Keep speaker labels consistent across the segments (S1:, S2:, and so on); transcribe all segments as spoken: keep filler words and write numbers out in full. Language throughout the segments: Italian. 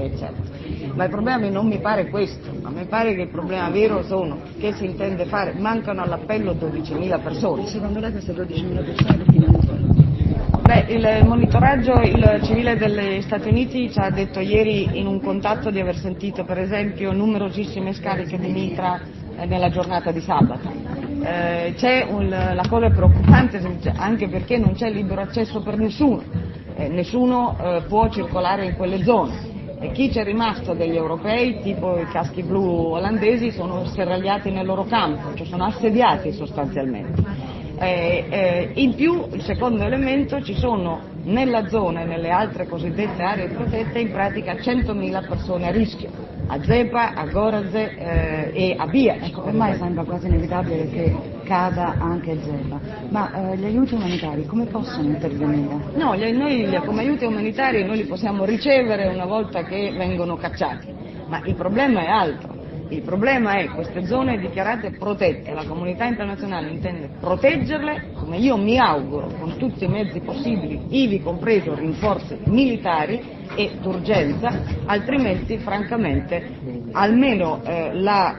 S1: Certo. Ma il problema non mi pare questo, a me pare che il problema vero sono che si intende fare, mancano all'appello dodicimila persone.
S2: Secondo lei queste dodicimila persone perché non sono?
S1: Beh, il monitoraggio, il civile degli Stati Uniti ci ha detto ieri in un contatto di aver sentito per esempio numerosissime scariche di mitra eh, nella giornata di sabato. Eh, c'è un, la cosa preoccupante anche perché non c'è libero accesso per nessuno, eh, nessuno eh, può circolare in quelle zone. E chi c'è rimasto degli europei, tipo i caschi blu olandesi, sono serragliati nel loro campo, cioè sono assediati sostanzialmente. Eh, eh, in più, il secondo elemento, ci sono nella zona e nelle altre cosiddette aree protette in pratica centomila persone a rischio, a Zepa, a Gorazde eh, e a Biac.
S2: Ecco, ormai sembra quasi inevitabile che cada anche Zepa, ma eh, gli aiuti umanitari come possono intervenire?
S1: No, gli, noi come aiuti umanitari noi li possiamo ricevere una volta che vengono cacciati, ma il problema è altro. Il problema è queste zone dichiarate protette, la comunità internazionale intende proteggerle, come io mi auguro, con tutti i mezzi possibili, ivi compreso rinforzi militari e d'urgenza, altrimenti francamente almeno eh, la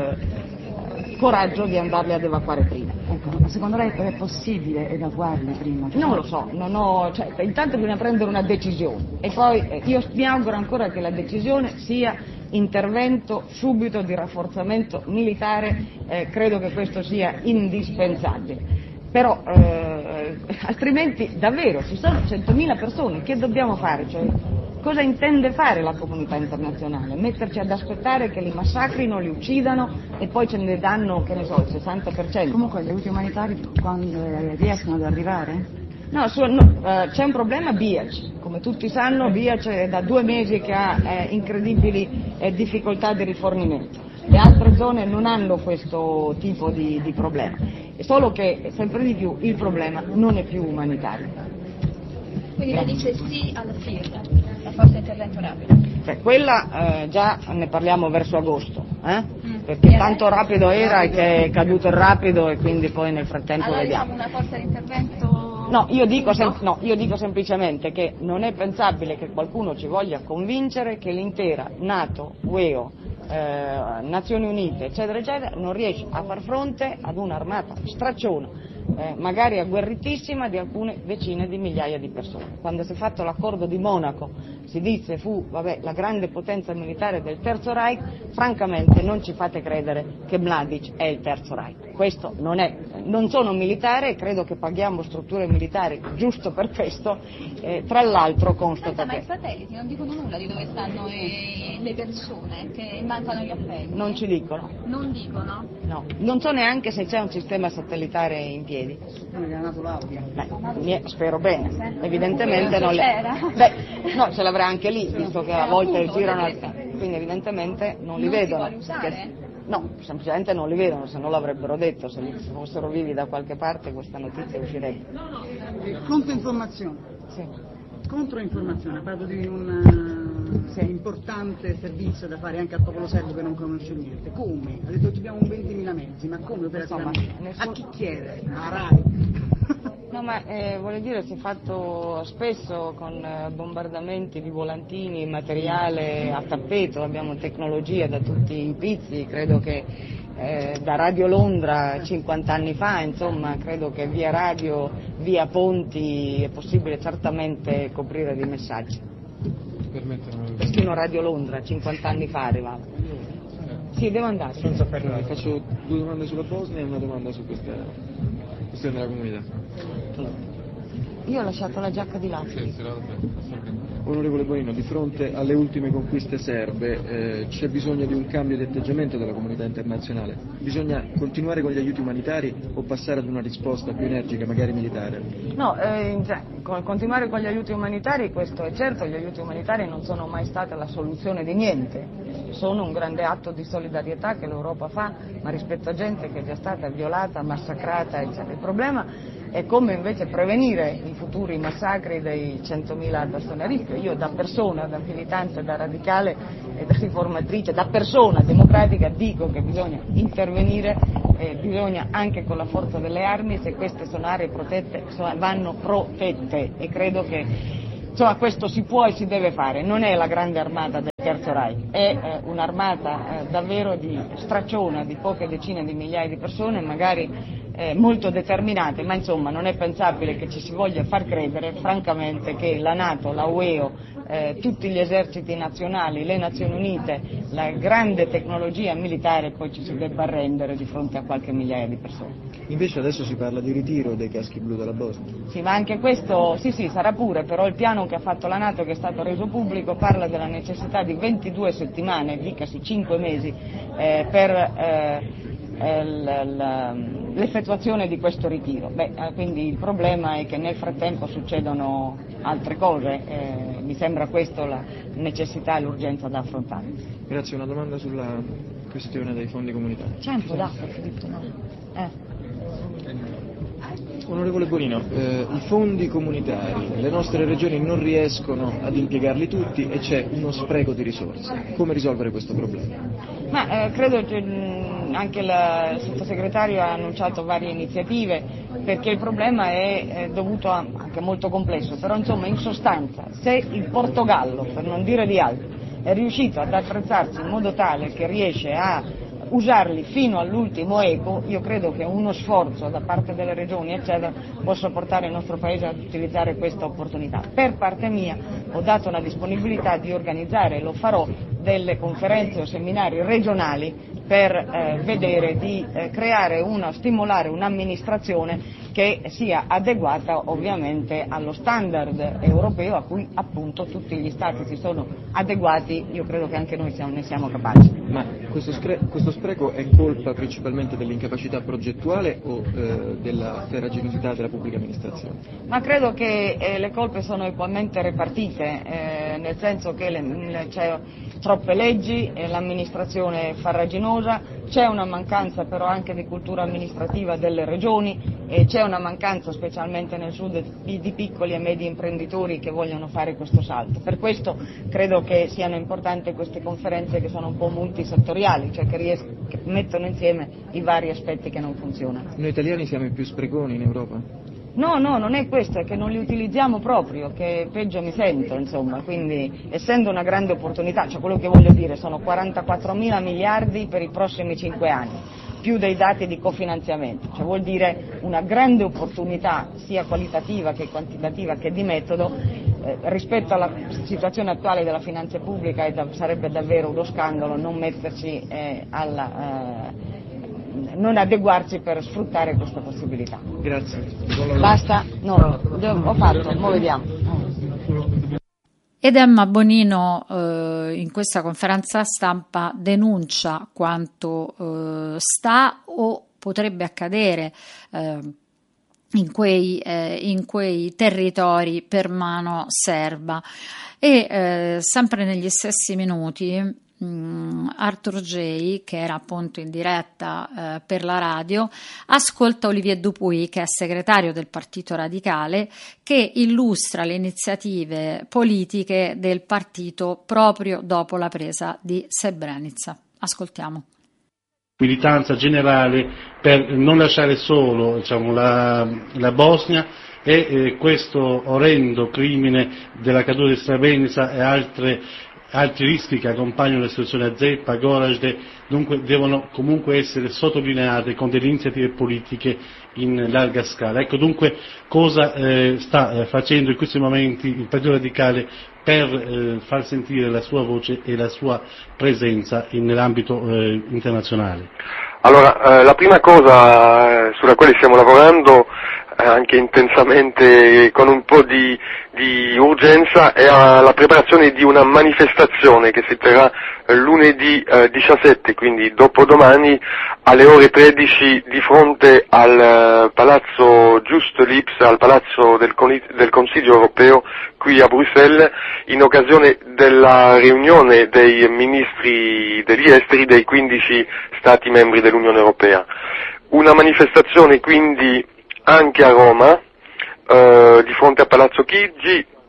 S1: eh, coraggio di andarli ad evacuare prima.
S2: Ecco, ma secondo lei è possibile evacuarli prima?
S1: Non lo so, non ho, cioè, intanto bisogna prendere una decisione e poi eh, io mi auguro ancora che la decisione sia intervento subito di rafforzamento militare, eh, credo che questo sia indispensabile, però eh, altrimenti davvero ci sono centomila persone, che dobbiamo fare? Cioè, cosa intende fare la comunità internazionale? Metterci ad aspettare che li massacrino, li uccidano e poi ce ne danno, che ne so, il sessanta per cento?
S2: Comunque gli aiuti umanitari quando eh, riescono ad arrivare?
S1: No, su, no eh, c'è un problema Biac, come tutti sanno Biac è da due mesi che ha eh, incredibili eh, difficoltà di rifornimento, le altre zone non hanno questo tipo di, di problema, è solo che sempre di più il problema non è più umanitario.
S3: Quindi lei dice sì alla F I R, la forza intervento rapido?
S1: Cioè, quella eh, già ne parliamo verso agosto, eh?
S3: mm.
S1: perché yeah. tanto rapido era che è caduto il rapido e quindi poi nel frattempo
S3: allora,
S1: vediamo.
S3: Diciamo una forza di intervento...
S1: No io, dico sem- no, io dico semplicemente che non è pensabile che qualcuno ci voglia convincere che l'intera NATO, U E O, eh, Nazioni Unite, eccetera, eccetera, non riesce a far fronte ad un'armata stracciona, eh, magari agguerritissima, di alcune decine di migliaia di persone. Quando si è fatto l'accordo di Monaco si disse fu vabbè, la grande potenza militare del Terzo Reich, francamente non ci fate credere che Mladic è il Terzo Reich, questo non è, non sono militare e credo che paghiamo strutture militari giusto per questo, eh, tra l'altro constata
S3: ma
S1: che...
S3: i satelliti non dicono nulla di dove stanno eh, le persone che mancano gli appelli?
S1: Non ci dicono.
S3: Non dicono?
S1: No, non so neanche se c'è un sistema satellitare in piedi. Beh, spero bene, evidentemente non le... Beh, no, ce l'avrà anche lì, visto che a volte girano, quindi evidentemente non li vedono. No, semplicemente non li vedono, se no l'avrebbero detto, se fossero vivi da qualche parte questa notizia uscirebbe.
S4: Controinformazione.
S1: Sì.
S4: Controinformazione, parlo di un sì. importante servizio da fare anche al popolo serbo che non conosce niente. Come? Ha detto che abbiamo un ventimila mezzi, ma come operativamente? Nessun... A chi chiede? A RAI?
S1: No, ma eh, voglio dire, si è fatto spesso con eh, bombardamenti di volantini, materiale a tappeto, abbiamo tecnologia da tutti i pizzi, credo che eh, da Radio Londra cinquanta anni fa, insomma, credo che via radio, via ponti è possibile certamente coprire di messaggi. Persino Radio Londra cinquanta anni fa arrivava. Sì, devo andare.
S5: Senza parlare, faccio due domande sulla Bosnia e una domanda su questa questione della comunità.
S1: Io ho lasciato la giacca di là.
S5: Onorevole Bonino, di fronte alle ultime conquiste serbe eh, c'è bisogno di un cambio di atteggiamento della comunità internazionale? Bisogna continuare con gli aiuti umanitari o passare ad una risposta più energica, magari militare?
S1: No, eh, cioè, continuare con gli aiuti umanitari, questo è certo, gli aiuti umanitari non sono mai stata la soluzione di niente, sono un grande atto di solidarietà che l'Europa fa, ma rispetto a gente che è già stata violata, massacrata, eccetera. Il problema è come invece prevenire i futuri massacri dei centomila persone a rischio. Io da persona, da militante, da radicale e da riformatrice, da persona democratica dico che bisogna intervenire, eh, bisogna anche con la forza delle armi, se queste sono aree protette vanno protette e credo che Insomma, questo si può e si deve fare, non è la grande armata del Terzo Reich, è eh, un'armata eh, davvero di stracciona, di poche decine di migliaia di persone, magari eh, molto determinate, ma insomma non è pensabile che ci si voglia far credere, francamente, che la NATO, la U E O, eh, tutti gli eserciti nazionali, le Nazioni Unite, la grande tecnologia militare poi ci si debba arrendere di fronte a qualche migliaia di persone.
S5: Invece adesso si parla di ritiro dei caschi blu dalla Bosnia.
S1: Sì, ma anche questo, sì sì, sarà pure, però il piano che ha fatto la NATO, che è stato reso pubblico, parla della necessità di ventidue settimane, dicasi cinque mesi, eh, per eh, l'effettuazione di questo ritiro. Beh, quindi il problema è che nel frattempo succedono altre cose, eh, mi sembra questa la necessità e l'urgenza da affrontare.
S5: Grazie, una domanda sulla questione dei fondi comunitari.
S1: C'è un po' d'acqua, Filippo, no? Eh.
S5: Onorevole Bonino, eh, i fondi comunitari, le nostre regioni non riescono ad impiegarli tutti e c'è uno spreco di risorse. Come risolvere questo problema?
S1: Ma eh, credo che mh, anche la, il sottosegretario ha annunciato varie iniziative, perché il problema è, è dovuto a, anche molto complesso, però insomma in sostanza se il Portogallo, per non dire di altro, è riuscito ad attrezzarsi in modo tale che riesce a usarli fino all'ultimo eco, io credo che uno sforzo da parte delle regioni eccetera possa portare il nostro Paese ad utilizzare questa opportunità. Per parte mia ho dato una disponibilità di organizzare, e lo farò, delle conferenze o seminari regionali per eh, vedere di eh, creare una, stimolare un'amministrazione che sia adeguata ovviamente allo standard europeo a cui appunto tutti gli Stati si sono adeguati, io credo che anche noi siamo, ne siamo capaci.
S5: Ma questo, scre- questo spreco è colpa principalmente dell'incapacità progettuale o eh, della ferraginosità della pubblica amministrazione?
S1: Ma credo che eh, le colpe sono equamente repartite, eh, nel senso che le, le, c'è troppe leggi, eh, l'amministrazione è farraginosa, c'è una mancanza però anche di cultura amministrativa delle regioni, e c'è una mancanza specialmente nel sud di, di piccoli e medi imprenditori che vogliono fare questo salto. Per questo credo che siano importanti queste conferenze che sono un po' multisettoriali, cioè che, ries- che mettono insieme i vari aspetti che non funzionano.
S5: Noi italiani siamo i più spreconi in Europa?
S1: No, no, non è questo, è che non li utilizziamo proprio, che peggio mi sento, insomma, quindi essendo una grande opportunità, cioè quello che voglio dire sono quarantaquattromila miliardi per i prossimi cinque anni, più dei dati di cofinanziamento, cioè vuol dire una grande opportunità sia qualitativa che quantitativa che di metodo, eh, rispetto alla situazione attuale della finanza pubblica e da, sarebbe davvero uno scandalo non metterci eh, alla... Eh, non adeguarci per sfruttare questa possibilità.
S5: Grazie.
S1: Basta? No, ho fatto, mo vediamo.
S6: Ed Emma Bonino eh, in questa conferenza stampa denuncia quanto eh, sta o potrebbe accadere eh, in quei, eh, in quei territori per mano serba. E eh, sempre negli stessi minuti Arthur J., che era appunto in diretta eh, per la radio, ascolta Olivier Dupuy, che è segretario del Partito Radicale, che illustra le iniziative politiche del partito proprio dopo la presa di Srebrenica. Ascoltiamo.
S7: Militanza generale per non lasciare solo, diciamo, la, la Bosnia e eh, questo orrendo crimine della caduta di Srebrenica e altre altri rischi che accompagnano l'esplosione a Zeppa, Gorazde, dunque devono comunque essere sottolineate con delle iniziative politiche in larga scala. Ecco dunque cosa eh, sta eh, facendo in questi momenti il Partito Radicale per eh, far sentire la sua voce e la sua presenza in, nell'ambito eh, internazionale.
S8: Allora, eh, la prima cosa eh, sulla quale stiamo lavorando eh, anche intensamente con un po' di, di urgenza è la preparazione di una manifestazione che si terrà eh, lunedì eh, diciassette, quindi dopodomani alle ore tredici di fronte al eh, Palazzo Just Lips, al Palazzo del, del Consiglio Europeo qui a Bruxelles, in occasione della riunione dei ministri degli esteri dei quindici Stati membri dell'Unione Europea. Una manifestazione quindi anche a Roma, eh, di fronte a Palazzo Chigi,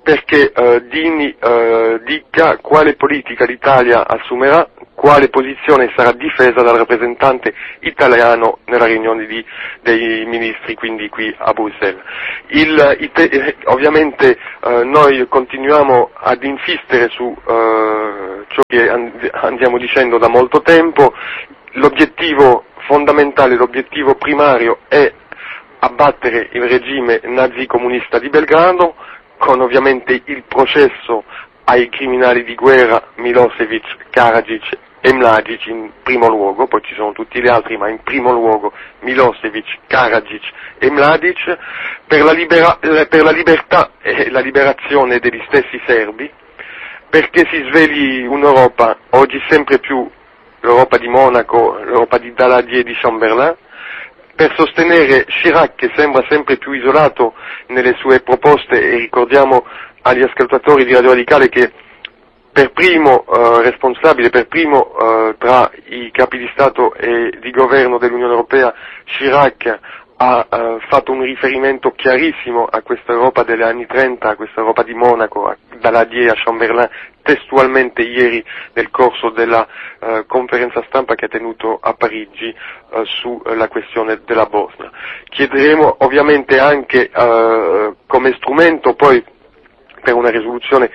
S8: perché eh, Dini eh, dica quale politica l'Italia assumerà, quale posizione sarà difesa dal rappresentante italiano nella riunione di, dei ministri, quindi qui a Bruxelles. Il, i te, ovviamente eh, noi continuiamo ad insistere su eh, ciò che and, andiamo dicendo da molto tempo. L'obiettivo fondamentale, l'obiettivo primario è abbattere il regime nazi-comunista di Belgrado, con ovviamente il processo ai criminali di guerra Milosevic, Karadzic e Mladic in primo luogo, poi ci sono tutti gli altri, ma in primo luogo Milosevic, Karadzic e Mladic, per la, libera, per la libertà e la liberazione degli stessi serbi, perché si svegli un'Europa, oggi sempre più l'Europa di Monaco, l'Europa di Daladier e di Chamberlain, per sostenere Chirac, che sembra sempre più isolato nelle sue proposte, e ricordiamo agli ascoltatori di Radio Radicale che per primo eh, responsabile, per primo eh, tra i capi di Stato e di governo dell'Unione Europea, Chirac ha eh, fatto un riferimento chiarissimo a questa Europa degli anni trenta, a questa Europa di Monaco, a Daladier, a Chamberlain, testualmente ieri nel corso della eh, conferenza stampa che ha tenuto a Parigi eh, sulla questione della Bosnia. Chiederemo ovviamente anche eh, come strumento poi per una risoluzione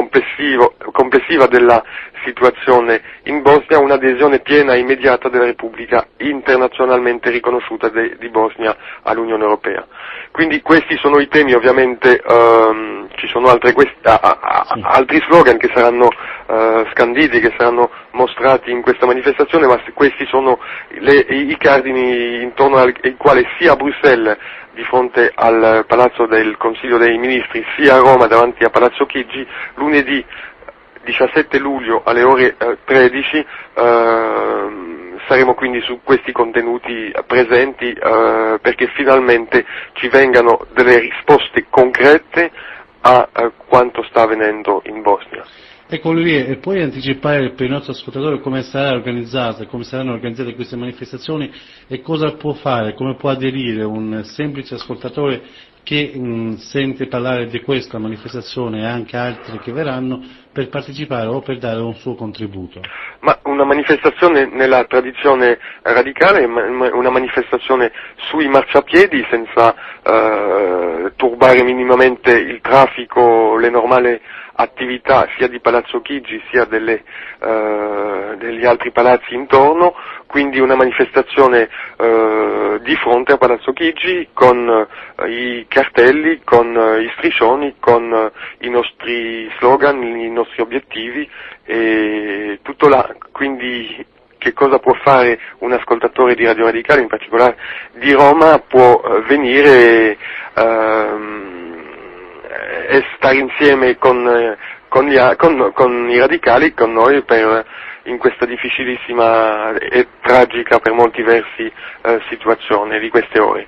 S8: complessiva della situazione in Bosnia un'adesione piena e immediata della Repubblica internazionalmente riconosciuta de, di Bosnia all'Unione Europea. Quindi questi sono i temi, ovviamente ehm, ci sono altre quest- a, a, a, altri slogan che saranno eh, scanditi, che saranno mostrati in questa manifestazione, ma questi sono le, i cardini intorno ai quali sia a Bruxelles di fronte al Palazzo del Consiglio dei Ministri, sia a Roma davanti a Palazzo Chigi, lunedì diciassette luglio alle ore eh, tredici eh, saremo quindi su questi contenuti presenti eh, perché finalmente ci vengano delle risposte concrete a eh, quanto sta avvenendo in Bosnia.
S7: Ecco Olivier, puoi anticipare per i nostri ascoltatori come sarà organizzata, come saranno organizzate queste manifestazioni e cosa può fare, come può aderire un semplice ascoltatore che mh, sente parlare di questa manifestazione e anche altre che verranno per partecipare o per dare un suo contributo?
S8: Ma una manifestazione nella tradizione radicale, una manifestazione sui marciapiedi senza eh, turbare minimamente il traffico, le normali attività sia di Palazzo Chigi sia delle, eh, degli altri palazzi intorno, quindi una manifestazione eh, di fronte a Palazzo Chigi con eh, i cartelli, con eh, i striscioni, con eh, i nostri slogan, i nostri obiettivi e tutto là. Quindi che cosa può fare un ascoltatore di Radio Radicale, in particolare di Roma? Può eh, venire ehm, e stare insieme con, eh, con, gli, con, con i radicali, con noi, per, in questa difficilissima e tragica per molti versi eh, situazione di queste ore.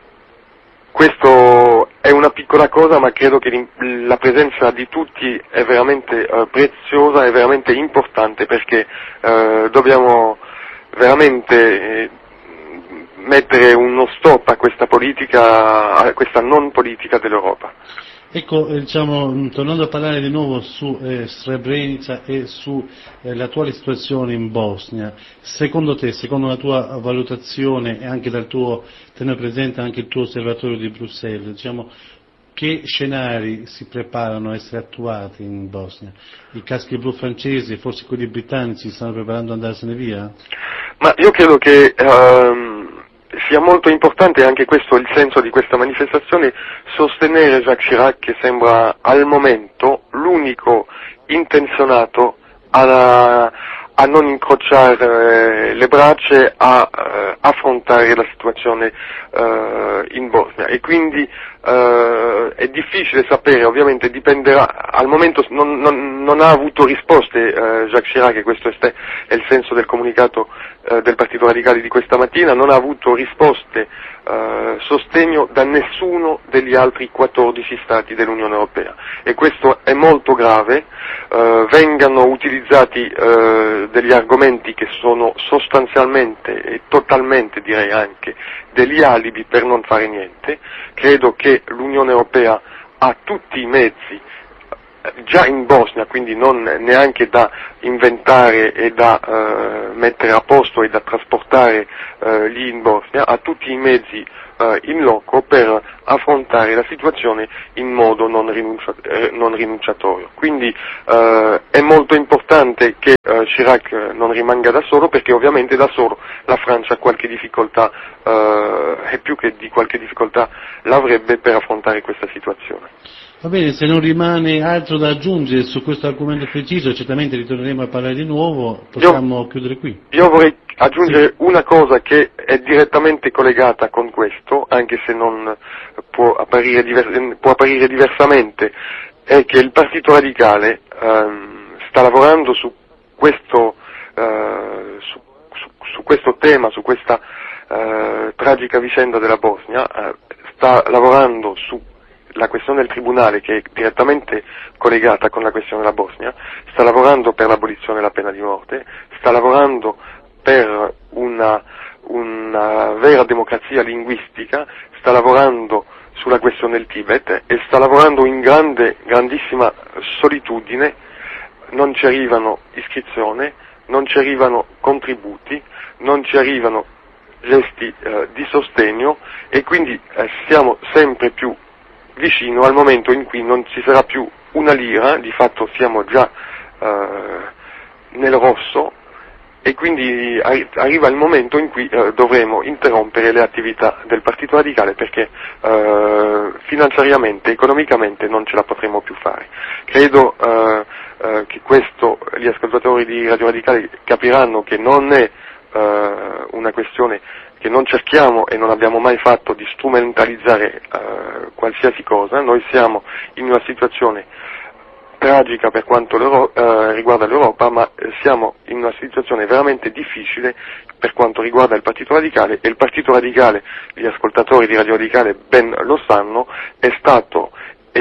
S8: Questo è una piccola cosa, ma credo che la presenza di tutti è veramente eh, preziosa, è veramente importante, perché eh, dobbiamo veramente eh, mettere uno stop a questa politica, a questa non politica dell'Europa.
S7: Ecco, eh, diciamo, tornando a parlare di nuovo su eh, Srebrenica e sull'attuale eh, situazione in Bosnia, secondo te, secondo la tua valutazione e anche dal tuo tenere presente anche il tuo osservatorio di Bruxelles, diciamo, che scenari si preparano a essere attuati in Bosnia? I caschi blu francesi e forse quelli britannici stanno preparando ad andarsene via?
S8: Ma io credo che um... sia molto importante, anche questo il senso di questa manifestazione, sostenere Jacques Chirac, che sembra al momento l'unico intenzionato a, a non incrociare eh, le braccia, a eh, affrontare la situazione eh, in Bosnia, e quindi eh, è difficile sapere, ovviamente dipenderà, al momento non, non, non ha avuto risposte eh, Jacques Chirac, e questo è, è il senso del comunicato eh, del Partito Radicale di questa mattina, non ha avuto risposte, eh, sostegno da nessuno degli altri quattordici Stati dell'Unione Europea, e questo è molto grave. Eh, vengano utilizzati eh, degli argomenti che sono sostanzialmente e totalmente, direi anche, degli alibi per non fare niente. Credo che l'Unione Europea ha tutti i mezzi già in Bosnia, quindi non neanche da inventare e da eh, mettere a posto e da trasportare eh, lì in Bosnia, ha tutti i mezzi eh, in loco per affrontare la situazione in modo non, rinuncia, eh, non rinunciatorio. Quindi eh, è molto importante che eh, Chirac non rimanga da solo, perché ovviamente da solo la Francia ha qualche difficoltà, eh, e più che di qualche difficoltà l'avrebbe per affrontare questa situazione.
S7: Va bene, se non rimane altro da aggiungere su questo argomento preciso, certamente ritorneremo a parlare di nuovo, possiamo io, chiudere qui.
S8: Io vorrei aggiungere sì. una cosa che è direttamente collegata con questo, anche se non può apparire, diver- può apparire diversamente, è che il Partito Radicale ehm, sta lavorando su questo, eh, su, su, su questo tema, su questa eh, tragica vicenda della Bosnia, eh, sta lavorando su la questione del tribunale, che è direttamente collegata con la questione della Bosnia, sta lavorando per l'abolizione della pena di morte, sta lavorando per una, una vera democrazia linguistica, sta lavorando sulla questione del Tibet e sta lavorando in grande, grandissima solitudine. Non ci arrivano iscrizioni, non ci arrivano contributi, non ci arrivano gesti eh, di sostegno, e quindi eh, siamo sempre più vicino al momento in cui non ci sarà più una lira, di fatto siamo già eh, nel rosso, e quindi arri- arriva il momento in cui eh, dovremo interrompere le attività del Partito Radicale, perché eh, finanziariamente, economicamente non ce la potremo più fare. Credo eh, eh, che questo gli ascoltatori di Radio Radicale capiranno, che non è eh, una questione che non cerchiamo e non abbiamo mai fatto di strumentalizzare eh, qualsiasi cosa. Noi siamo in una situazione tragica per quanto eh, riguarda l'Europa, ma siamo in una situazione veramente difficile per quanto riguarda il Partito Radicale, e il Partito Radicale, gli ascoltatori di Radio Radicale ben lo sanno, è stato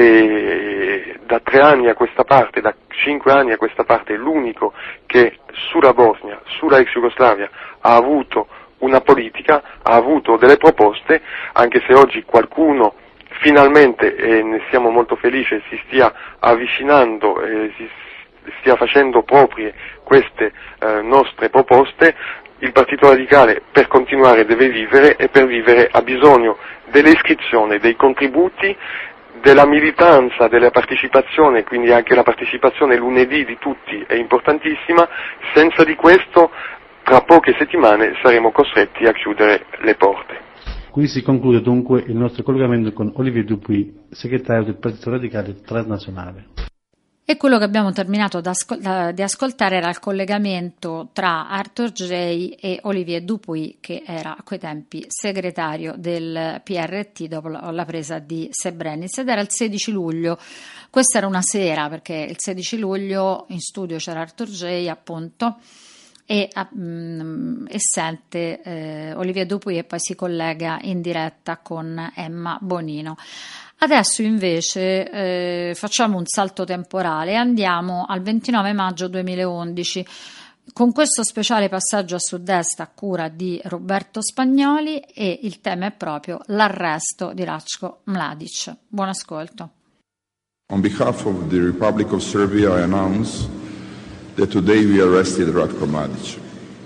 S8: eh, da tre anni a questa parte, da cinque anni a questa parte, l'unico che sulla Bosnia, sulla ex Jugoslavia ha avuto una politica, ha avuto delle proposte, anche se oggi qualcuno finalmente, e ne siamo molto felici, si stia avvicinando e si stia facendo proprie queste eh, nostre proposte. Il Partito Radicale, per continuare, deve vivere, e per vivere ha bisogno dell'iscrizione, dei contributi, della militanza, della partecipazione, quindi anche la partecipazione lunedì di tutti è importantissima. Senza di questo, tra poche settimane saremo costretti a chiudere le porte.
S7: Qui si conclude dunque il nostro collegamento con Olivier Dupuy, segretario del Partito Radicale Transnazionale.
S6: E quello che abbiamo terminato ascol- di ascoltare era il collegamento tra Arthur J. e Olivier Dupuy, che era a quei tempi segretario del P R T dopo la, la presa di Srebrenica, ed era il sedici luglio. Questa era una sera, perché il sedici luglio in studio c'era Arthur J. appunto, E, um, e sente eh, Olivier Dupuy, e poi si collega in diretta con Emma Bonino. Adesso invece eh, facciamo un salto temporale e andiamo al ventinove maggio duemilaundici con questo speciale passaggio a sud-est a cura di Roberto Spagnoli, e il tema è proprio l'arresto di Ratko Mladic. Buon ascolto.
S9: On behalf of the Republic of Serbia, I announce that today we arrested Ratko Mladic.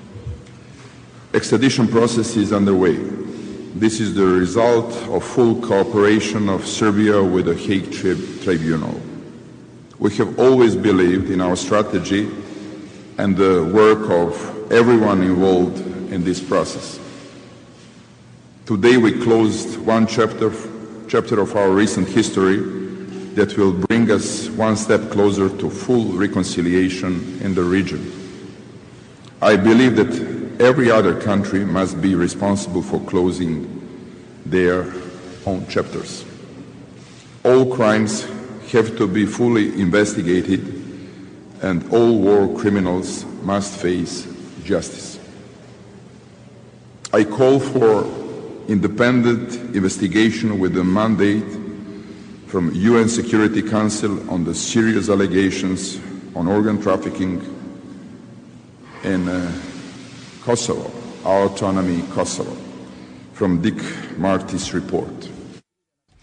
S9: Extradition process is underway. This is the result of full cooperation of Serbia with the Hague tri- Tribunal. We have always believed in our strategy and the work of everyone involved in this process. Today we closed one chapter, chapter of our recent history that will bring us one step closer to full reconciliation in the region. I believe that every other country must be responsible for closing their own chapters. All crimes have to be fully investigated, and all war criminals must face justice. I call for independent investigation with a mandate from U N Security Council on the serious allegations on organ trafficking in uh, Kosovo, autonomy Kosovo, from Dick Marty's report.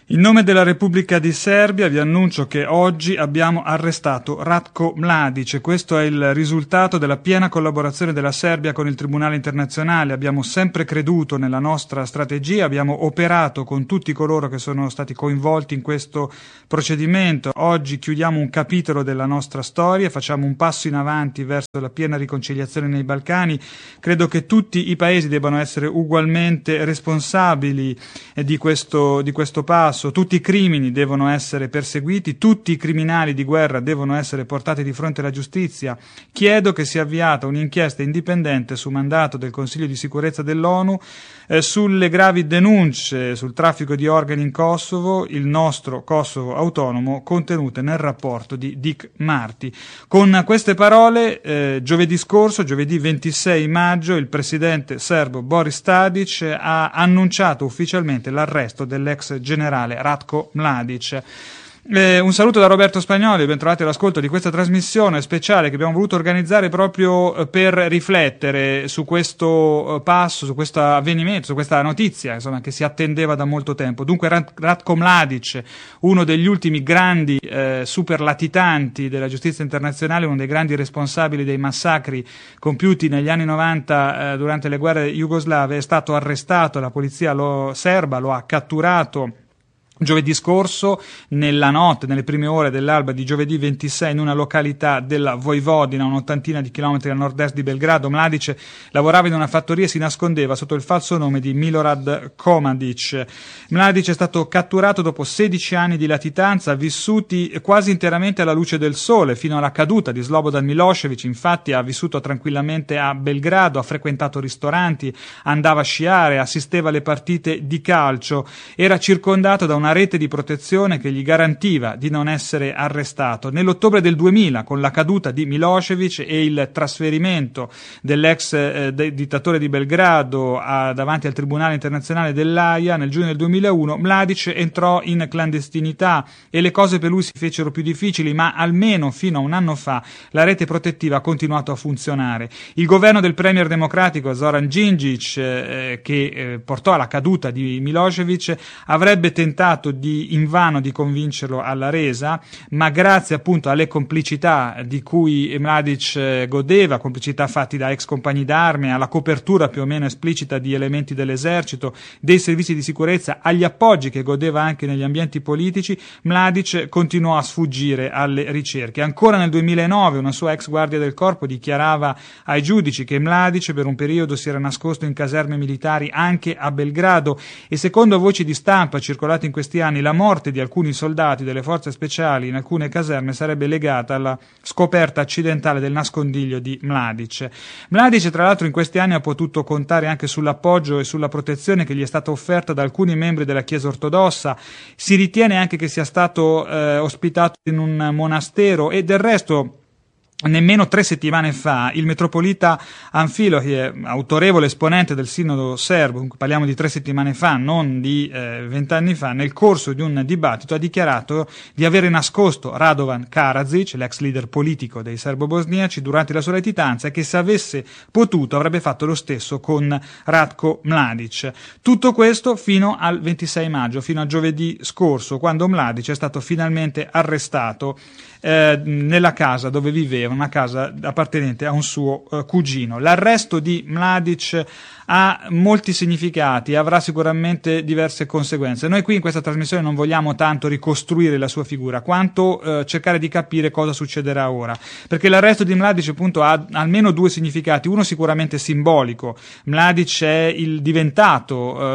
S10: In nome della Repubblica di Serbia vi annuncio che oggi abbiamo arrestato Ratko Mladic. Questo è il risultato della piena collaborazione della Serbia con il Tribunale internazionale. Abbiamo sempre creduto nella nostra strategia, abbiamo operato con tutti coloro che sono stati coinvolti in questo procedimento. Oggi chiudiamo un capitolo della nostra storia, facciamo un passo in avanti verso la piena riconciliazione nei Balcani. Credo che tutti i paesi debbano essere ugualmente responsabili di questo, di questo passo. Tutti i crimini devono essere perseguiti, tutti i criminali di guerra devono essere portati di fronte alla giustizia. Chiedo che sia avviata un'inchiesta indipendente su mandato del Consiglio di sicurezza dell'ONU eh, sulle gravi denunce sul traffico di organi in Kosovo, il nostro Kosovo autonomo, contenute nel rapporto di Dick Marty. Con queste parole, eh, giovedì scorso, giovedì ventisei maggio, il presidente serbo Boris Tadic ha annunciato ufficialmente l'arresto dell'ex generale Ratko Mladic. Eh, un saluto da Roberto Spagnoli, ben trovati all'ascolto di questa trasmissione speciale che abbiamo voluto organizzare proprio eh, per riflettere su questo eh, passo, su questo avvenimento, su questa notizia insomma, che si attendeva da molto tempo. Dunque Rat- Ratko Mladic, uno degli ultimi grandi eh, superlatitanti della giustizia internazionale, uno dei grandi responsabili dei massacri compiuti negli anni novanta eh, durante le guerre jugoslave, è stato arrestato, la polizia lo, serba lo ha catturato giovedì scorso, nella notte, nelle prime ore dell'alba di giovedì ventisei, in una località della Vojvodina, un'ottantina di chilometri a nord-est di Belgrado. Mladic lavorava in una fattoria e si nascondeva sotto il falso nome di Milorad Komadic. Mladic è stato catturato dopo sedici anni di latitanza, vissuti quasi interamente alla luce del sole, fino alla caduta di Slobodan Milošević. Infatti ha vissuto tranquillamente a Belgrado, ha frequentato ristoranti, andava a sciare, assisteva alle partite di calcio, era circondato da una rete di protezione che gli garantiva di non essere arrestato. Nell'ottobre del duemila, con la caduta di Milošević e il trasferimento dell'ex eh, de- dittatore di Belgrado a, davanti al Tribunale internazionale dell'Aia, nel giugno del duemilauno, Mladic entrò in clandestinità e le cose per lui si fecero più difficili, ma almeno fino a un anno fa la rete protettiva ha continuato a funzionare. Il governo del premier democratico Zoran Đinđić, eh, che eh, portò alla caduta di Milošević, avrebbe tentato di invano di convincerlo alla resa, ma grazie appunto alle complicità di cui Mladic godeva, complicità fatti da ex compagni d'arme, alla copertura più o meno esplicita di elementi dell'esercito, dei servizi di sicurezza, agli appoggi che godeva anche negli ambienti politici, Mladic continuò a sfuggire alle ricerche. Ancora nel duemilanove una sua ex guardia del corpo dichiarava ai giudici che Mladic per un periodo si era nascosto in caserme militari anche a Belgrado, e secondo voci di stampa circolate in questi anni la morte di alcuni soldati delle forze speciali in alcune caserme sarebbe legata alla scoperta accidentale del nascondiglio di Mladic. Mladic tra l'altro in questi anni ha potuto contare anche sull'appoggio e sulla protezione che gli è stata offerta da alcuni membri della Chiesa ortodossa. Si ritiene anche che sia stato eh, ospitato in un monastero, e del resto nemmeno tre settimane fa il metropolita Amfilohije, autorevole esponente del sinodo serbo, parliamo di tre settimane fa, non di vent'anni eh, fa, nel corso di un dibattito ha dichiarato di avere nascosto Radovan Karadzic, l'ex leader politico dei serbo-bosniaci, durante la sua latitanza, e che se avesse potuto avrebbe fatto lo stesso con Ratko Mladic. Tutto questo fino al ventisei maggio, fino a giovedì scorso, quando Mladic è stato finalmente arrestato eh, nella casa dove viveva, una casa appartenente a un suo uh, cugino. L'arresto di Mladic ha molti significati, avrà sicuramente diverse conseguenze. Noi qui in questa trasmissione non vogliamo tanto ricostruire la sua figura, quanto uh, cercare di capire cosa succederà ora, perché l'arresto di Mladic appunto ha almeno due significati. Uno sicuramente simbolico. Mladic è il diventato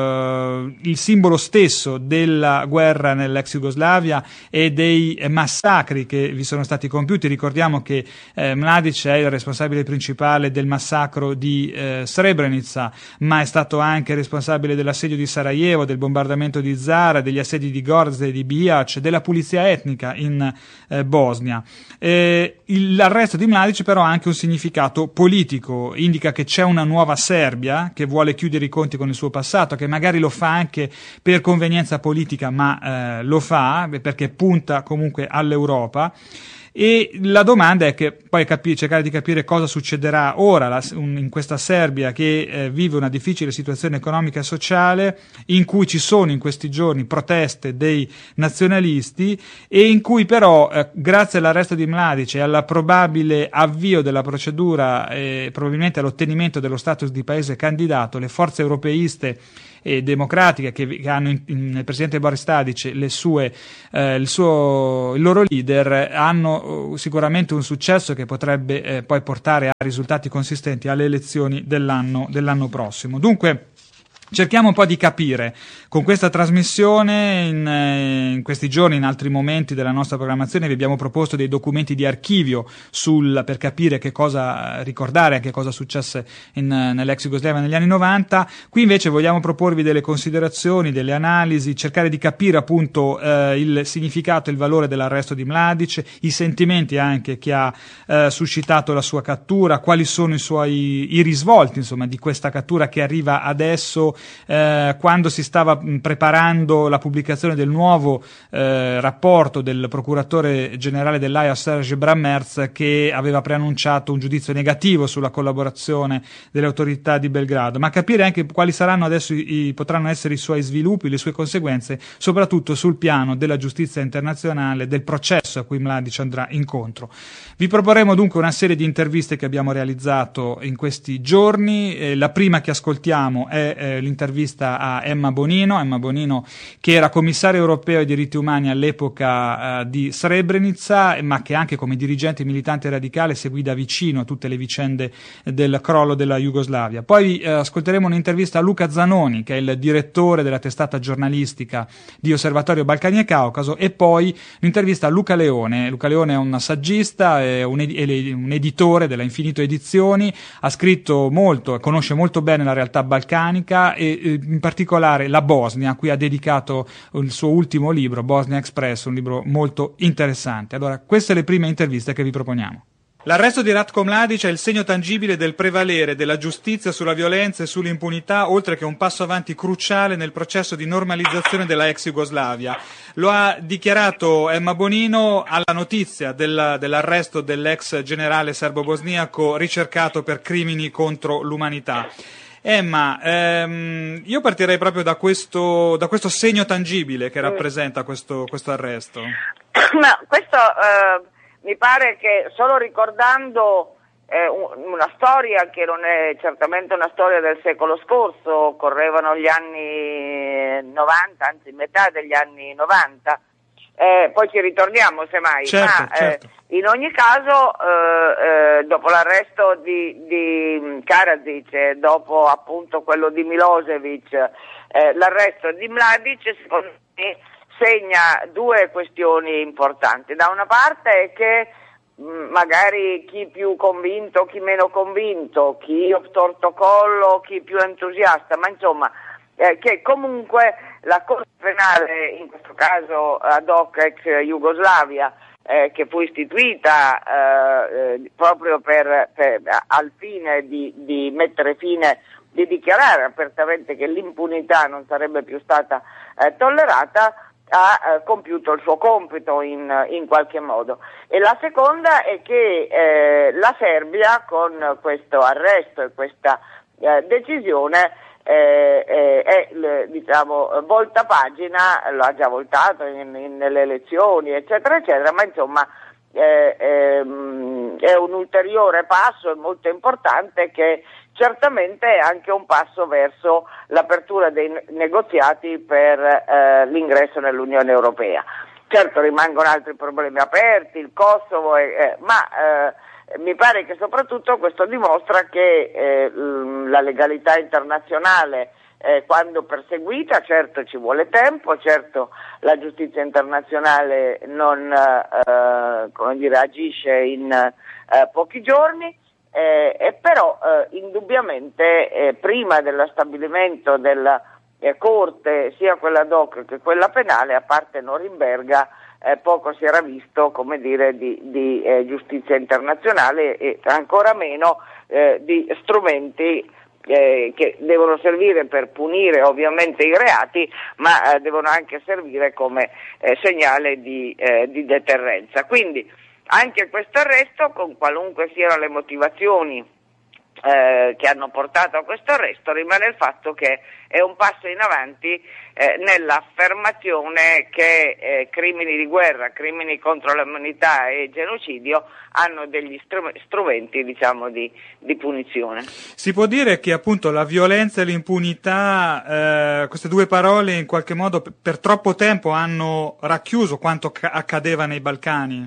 S10: uh, il simbolo stesso della guerra nell'ex Jugoslavia e dei massacri che vi sono stati compiuti. Ricordiamo che eh, Mladic è il responsabile principale del massacro di eh, Srebrenica, ma è stato anche responsabile dell'assedio di Sarajevo, del bombardamento di Zara, degli assedi di Gorze e di Bihac, della pulizia etnica in eh, Bosnia. Eh, il, l'arresto di Mladic però ha anche un significato politico, indica che c'è una nuova Serbia che vuole chiudere i conti con il suo passato, che magari lo fa anche per convenienza politica, ma eh, lo fa perché punta comunque all'Europa. E la domanda è che poi capi- cercare di capire cosa succederà ora la, un, in questa Serbia che eh, vive una difficile situazione economica e sociale, in cui ci sono in questi giorni proteste dei nazionalisti e in cui però eh, grazie all'arresto di Mladic e alla probabile avvio della procedura e probabilmente all'ottenimento dello status di paese candidato, le forze europeiste e democratiche che, che hanno in, in, nel presidente Boris Tadic le sue, eh, il, suo, il loro leader hanno uh, sicuramente un successo che potrebbe eh, poi portare a risultati consistenti alle elezioni dell'anno, dell'anno prossimo. Dunque cerchiamo un po' di capire con questa trasmissione, in, in questi giorni, in altri momenti della nostra programmazione, vi abbiamo proposto dei documenti di archivio sul, per capire che cosa ricordare, che cosa successe in, nell'ex Jugoslavia negli anni novanta. Qui invece vogliamo proporvi delle considerazioni, delle analisi, cercare di capire appunto eh, il significato e il valore dell'arresto di Mladic, i sentimenti anche che ha eh, suscitato la sua cattura, quali sono i suoi i risvolti insomma di questa cattura che arriva adesso, Eh, quando si stava mh, preparando la pubblicazione del nuovo eh, rapporto del procuratore generale dell'A I A Serge Brammertz, che aveva preannunciato un giudizio negativo sulla collaborazione delle autorità di Belgrado, ma capire anche quali saranno adesso i, i, potranno essere i suoi sviluppi, le sue conseguenze, soprattutto sul piano della giustizia internazionale, del processo a cui Mladic andrà incontro. Vi proporremo dunque una serie di interviste che abbiamo realizzato in questi giorni. Eh, la prima che ascoltiamo è eh, l'intervista a Emma Bonino, Emma Bonino che era commissario europeo ai diritti umani all'epoca eh, di Srebrenica, ma che anche come dirigente militante radicale seguì da vicino tutte le vicende del crollo della Jugoslavia. Poi eh, ascolteremo un'intervista a Luca Zanoni, che è il direttore della testata giornalistica di Osservatorio Balcani e Caucaso, e poi un'intervista a Luca Leone. Luca Leone è un saggista, è un, ed- è un editore della Infinito Edizioni, ha scritto molto, conosce molto bene la realtà balcanica e in particolare la Bosnia, a cui ha dedicato il suo ultimo libro, Bosnia Express, un libro molto interessante. Allora, queste le prime interviste che vi proponiamo. L'arresto di Ratko Mladic è il segno tangibile del prevalere della giustizia sulla violenza e sull'impunità, oltre che un passo avanti cruciale nel processo di normalizzazione della ex Jugoslavia. Lo ha dichiarato Emma Bonino alla notizia del, dell'arresto dell'ex generale serbo-bosniaco ricercato per crimini contro l'umanità. Emma, ehm, io partirei proprio da questo, da questo segno tangibile che rappresenta questo, questo arresto.
S11: Ma questo eh, mi pare che solo ricordando eh, una storia che non è certamente una storia del secolo scorso, correvano gli anni novanta, anzi metà degli anni novanta, eh, poi ci ritorniamo semmai,
S10: certo,
S11: ma
S10: certo.
S11: Eh, in ogni caso eh, eh, dopo l'arresto di, di Karadzic e dopo appunto quello di Milosevic, eh, l'arresto di Mladic secondo me segna due questioni importanti. Da una parte è che mh, magari chi più convinto, chi meno convinto, chi storto collo, chi più entusiasta, ma insomma eh, che comunque la Corte Penale, in questo caso ad hoc ex Jugoslavia, eh, che fu istituita eh, eh, proprio per, per, al fine di, di mettere fine, di dichiarare apertamente che l'impunità non sarebbe più stata eh, tollerata, ha eh, compiuto il suo compito in, in qualche modo. E la seconda è che eh, la Serbia con questo arresto e questa eh, decisione eh, eh, è diciamo volta pagina, lo ha già voltato in, in, nelle elezioni eccetera eccetera, ma insomma eh, ehm, è un ulteriore passo molto importante che certamente è anche un passo verso l'apertura dei negoziati per eh, l'ingresso nell'Unione Europea. Certo rimangono altri problemi aperti, il Kosovo, eh, eh, ma eh, mi pare che soprattutto questo dimostra che eh, la legalità internazionale eh, quando perseguita, certo ci vuole tempo, certo la giustizia internazionale non eh, come dire, agisce in eh, pochi giorni, Eh, e però eh, indubbiamente eh, prima dello stabilimento della eh, Corte, sia quella ad hoc che quella penale, a parte Norimberga, eh, poco si era visto, come dire, di, di eh, giustizia internazionale e ancora meno eh, di strumenti eh, che devono servire per punire ovviamente i reati, ma eh, devono anche servire come eh, segnale di, eh, di deterrenza. Quindi anche questo arresto, con qualunque siano le motivazioni Eh, che hanno portato a questo arresto, rimane il fatto che è un passo in avanti eh, nell'affermazione che eh, crimini di guerra, crimini contro l'umanità e genocidio hanno degli str- strumenti diciamo di, di punizione.
S10: Si può dire che appunto la violenza e l'impunità, eh, queste due parole in qualche modo per, per troppo tempo hanno racchiuso quanto ca- accadeva nei Balcani?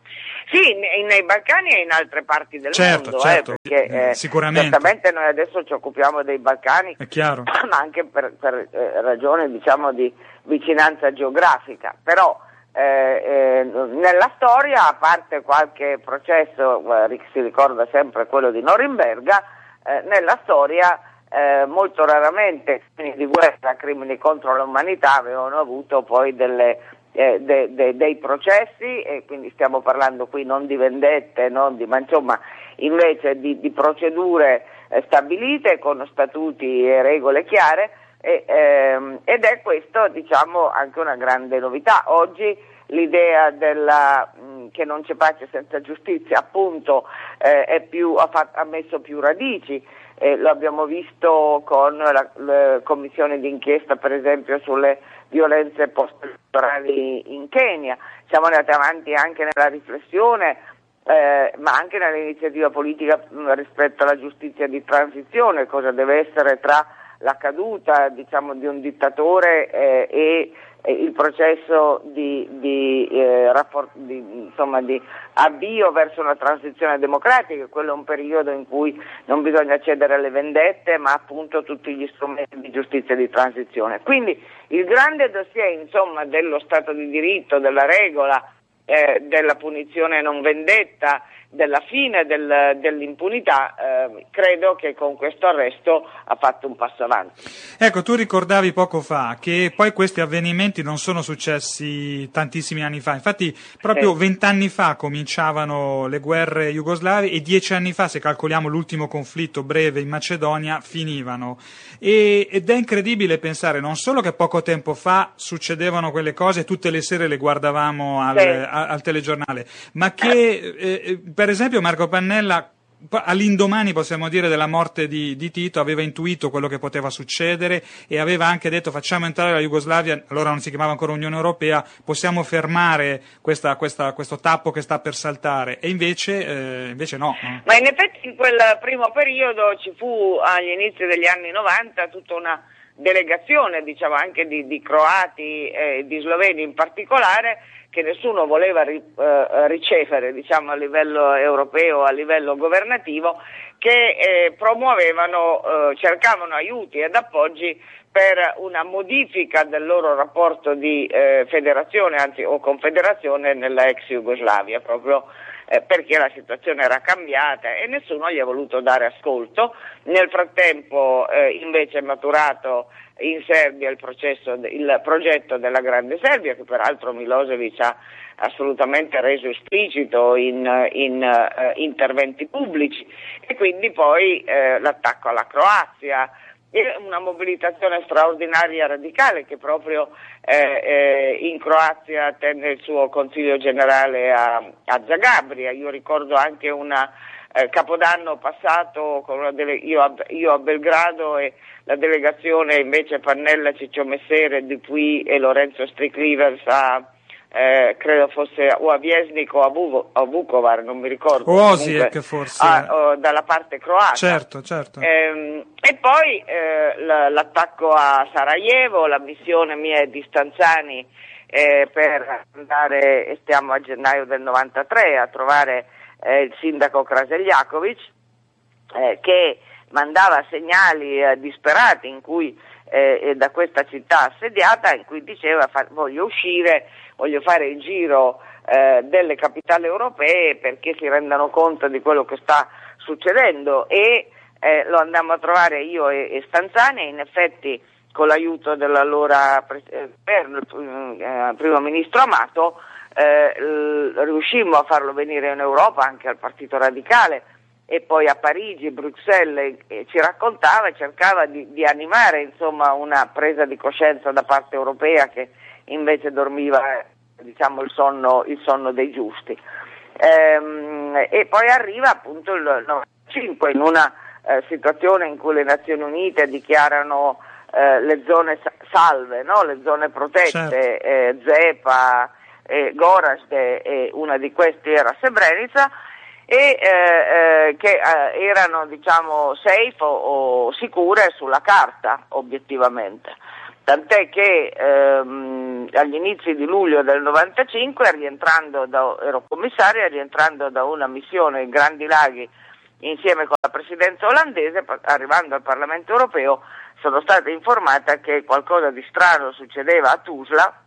S11: Sì, nei Balcani e in altre parti del
S10: certo,
S11: mondo,
S10: certo,
S11: eh, perché eh,
S10: sicuramente.
S11: Certamente noi adesso ci occupiamo dei Balcani,
S10: è chiaro,
S11: ma anche per, per eh, ragioni diciamo di vicinanza geografica, però eh, eh, nella storia, a parte qualche processo, eh, si ricorda sempre quello di Norimberga, eh, nella storia eh, molto raramente crimini di guerra, crimini contro l'umanità avevano avuto poi delle Eh, de, de, dei processi, e quindi stiamo parlando qui non di vendette, non di, ma insomma invece di, di procedure eh, stabilite con statuti e regole chiare, e, ehm, ed è questo diciamo anche una grande novità. Oggi l'idea della, mh, che non c'è pace senza giustizia appunto eh, è più, ha, fatto, ha messo più radici. Eh, lo abbiamo visto con la, la commissione d'inchiesta per esempio sulle violenze post-elettorali in Kenya, siamo andati avanti anche nella riflessione eh, ma anche nell'iniziativa politica mh, rispetto alla giustizia di transizione, cosa deve essere tra la caduta diciamo di un dittatore eh, e il processo di, di, eh, rapport- di, insomma, di avvio verso una transizione democratica. Quello è un periodo in cui non bisogna cedere alle vendette, ma appunto tutti gli strumenti di giustizia di transizione. Quindi il grande dossier insomma, dello Stato di diritto, della regola, eh, della punizione non vendetta, della fine del, dell'impunità, eh, credo che con questo arresto ha fatto un passo avanti.
S10: Ecco, tu ricordavi poco fa che poi questi avvenimenti non sono successi tantissimi anni fa, infatti proprio vent'anni fa cominciavano le guerre jugoslave e dieci anni fa, se calcoliamo l'ultimo conflitto breve in Macedonia, finivano. E, ed è incredibile pensare non solo che poco tempo fa succedevano quelle cose e tutte le sere le guardavamo al,
S11: sì.
S10: a, al telegiornale, ma che eh, per esempio Marco Pannella all'indomani, possiamo dire, della morte di, di Tito aveva intuito quello che poteva succedere e aveva anche detto facciamo entrare la Jugoslavia, allora non si chiamava ancora Unione Europea, possiamo fermare questa, questa, questo tappo che sta per saltare, e invece, eh, invece no, no.
S11: Ma in effetti in quel primo periodo ci fu agli inizi degli anni novanta tutta una delegazione, diciamo anche di, di croati e di sloveni in particolare, che nessuno voleva ri, eh, ricevere diciamo a livello europeo, a livello governativo, che eh, promuovevano, eh, cercavano aiuti ed appoggi per una modifica del loro rapporto di eh, federazione, anzi o confederazione nella ex Jugoslavia, proprio eh, perché la situazione era cambiata e nessuno gli ha voluto dare ascolto. Nel frattempo eh, invece è maturato in Serbia il, processo, il progetto della Grande Serbia, che peraltro Milosevic ha assolutamente reso esplicito in, in uh, interventi pubblici, e quindi poi uh, l'attacco alla Croazia e una mobilitazione straordinaria radicale che proprio eh, eh, in Croazia tenne il suo consiglio generale a, a Zagabria. Io ricordo anche una eh, Capodanno passato con una dele- io, a, io a Belgrado e la delegazione invece Pannella, Ciccio Messere, Dupuy e Lorenzo Striklivers a Eh, credo fosse o a Viesnik o a, Vuvo, a Vukovar, non mi ricordo.
S10: O Osijek forse.
S11: A, o, dalla parte croata.
S10: Certo, certo.
S11: Eh, e poi eh, l- l'attacco a Sarajevo, la missione mia e di Stanzani eh, per andare, e stiamo a gennaio del novantatré, a trovare eh, il sindaco Kraseljakovic, eh, che mandava segnali eh, disperati in cui eh, da questa città assediata, in cui diceva fa- voglio uscire, voglio fare il giro eh, delle capitali europee perché si rendano conto di quello che sta succedendo, e eh, lo andammo a trovare io e, e Stanzani, e in effetti con l'aiuto dell'allora pre- eh, eh, primo ministro Amato eh, l- riuscimmo a farlo venire in Europa, anche al Partito Radicale, e poi a Parigi, Bruxelles, e ci raccontava e cercava di, di animare insomma una presa di coscienza da parte europea che invece dormiva diciamo il sonno, il sonno dei giusti. ehm, e poi arriva appunto il novantacinque in una eh, situazione in cui le Nazioni Unite dichiarano eh, le zone salve, no? Le zone protette, certo. eh, Zepa, eh, Gorazd, e una di queste era Srebrenica, e eh, eh, che eh, erano diciamo safe o, o sicure sulla carta obiettivamente, tant'è che ehm, agli inizi di luglio del novantacinque, rientrando da, ero commissaria, rientrando da una missione in Grandi Laghi insieme con la presidenza olandese, arrivando al Parlamento europeo sono stata informata che qualcosa di strano succedeva a Tuzla,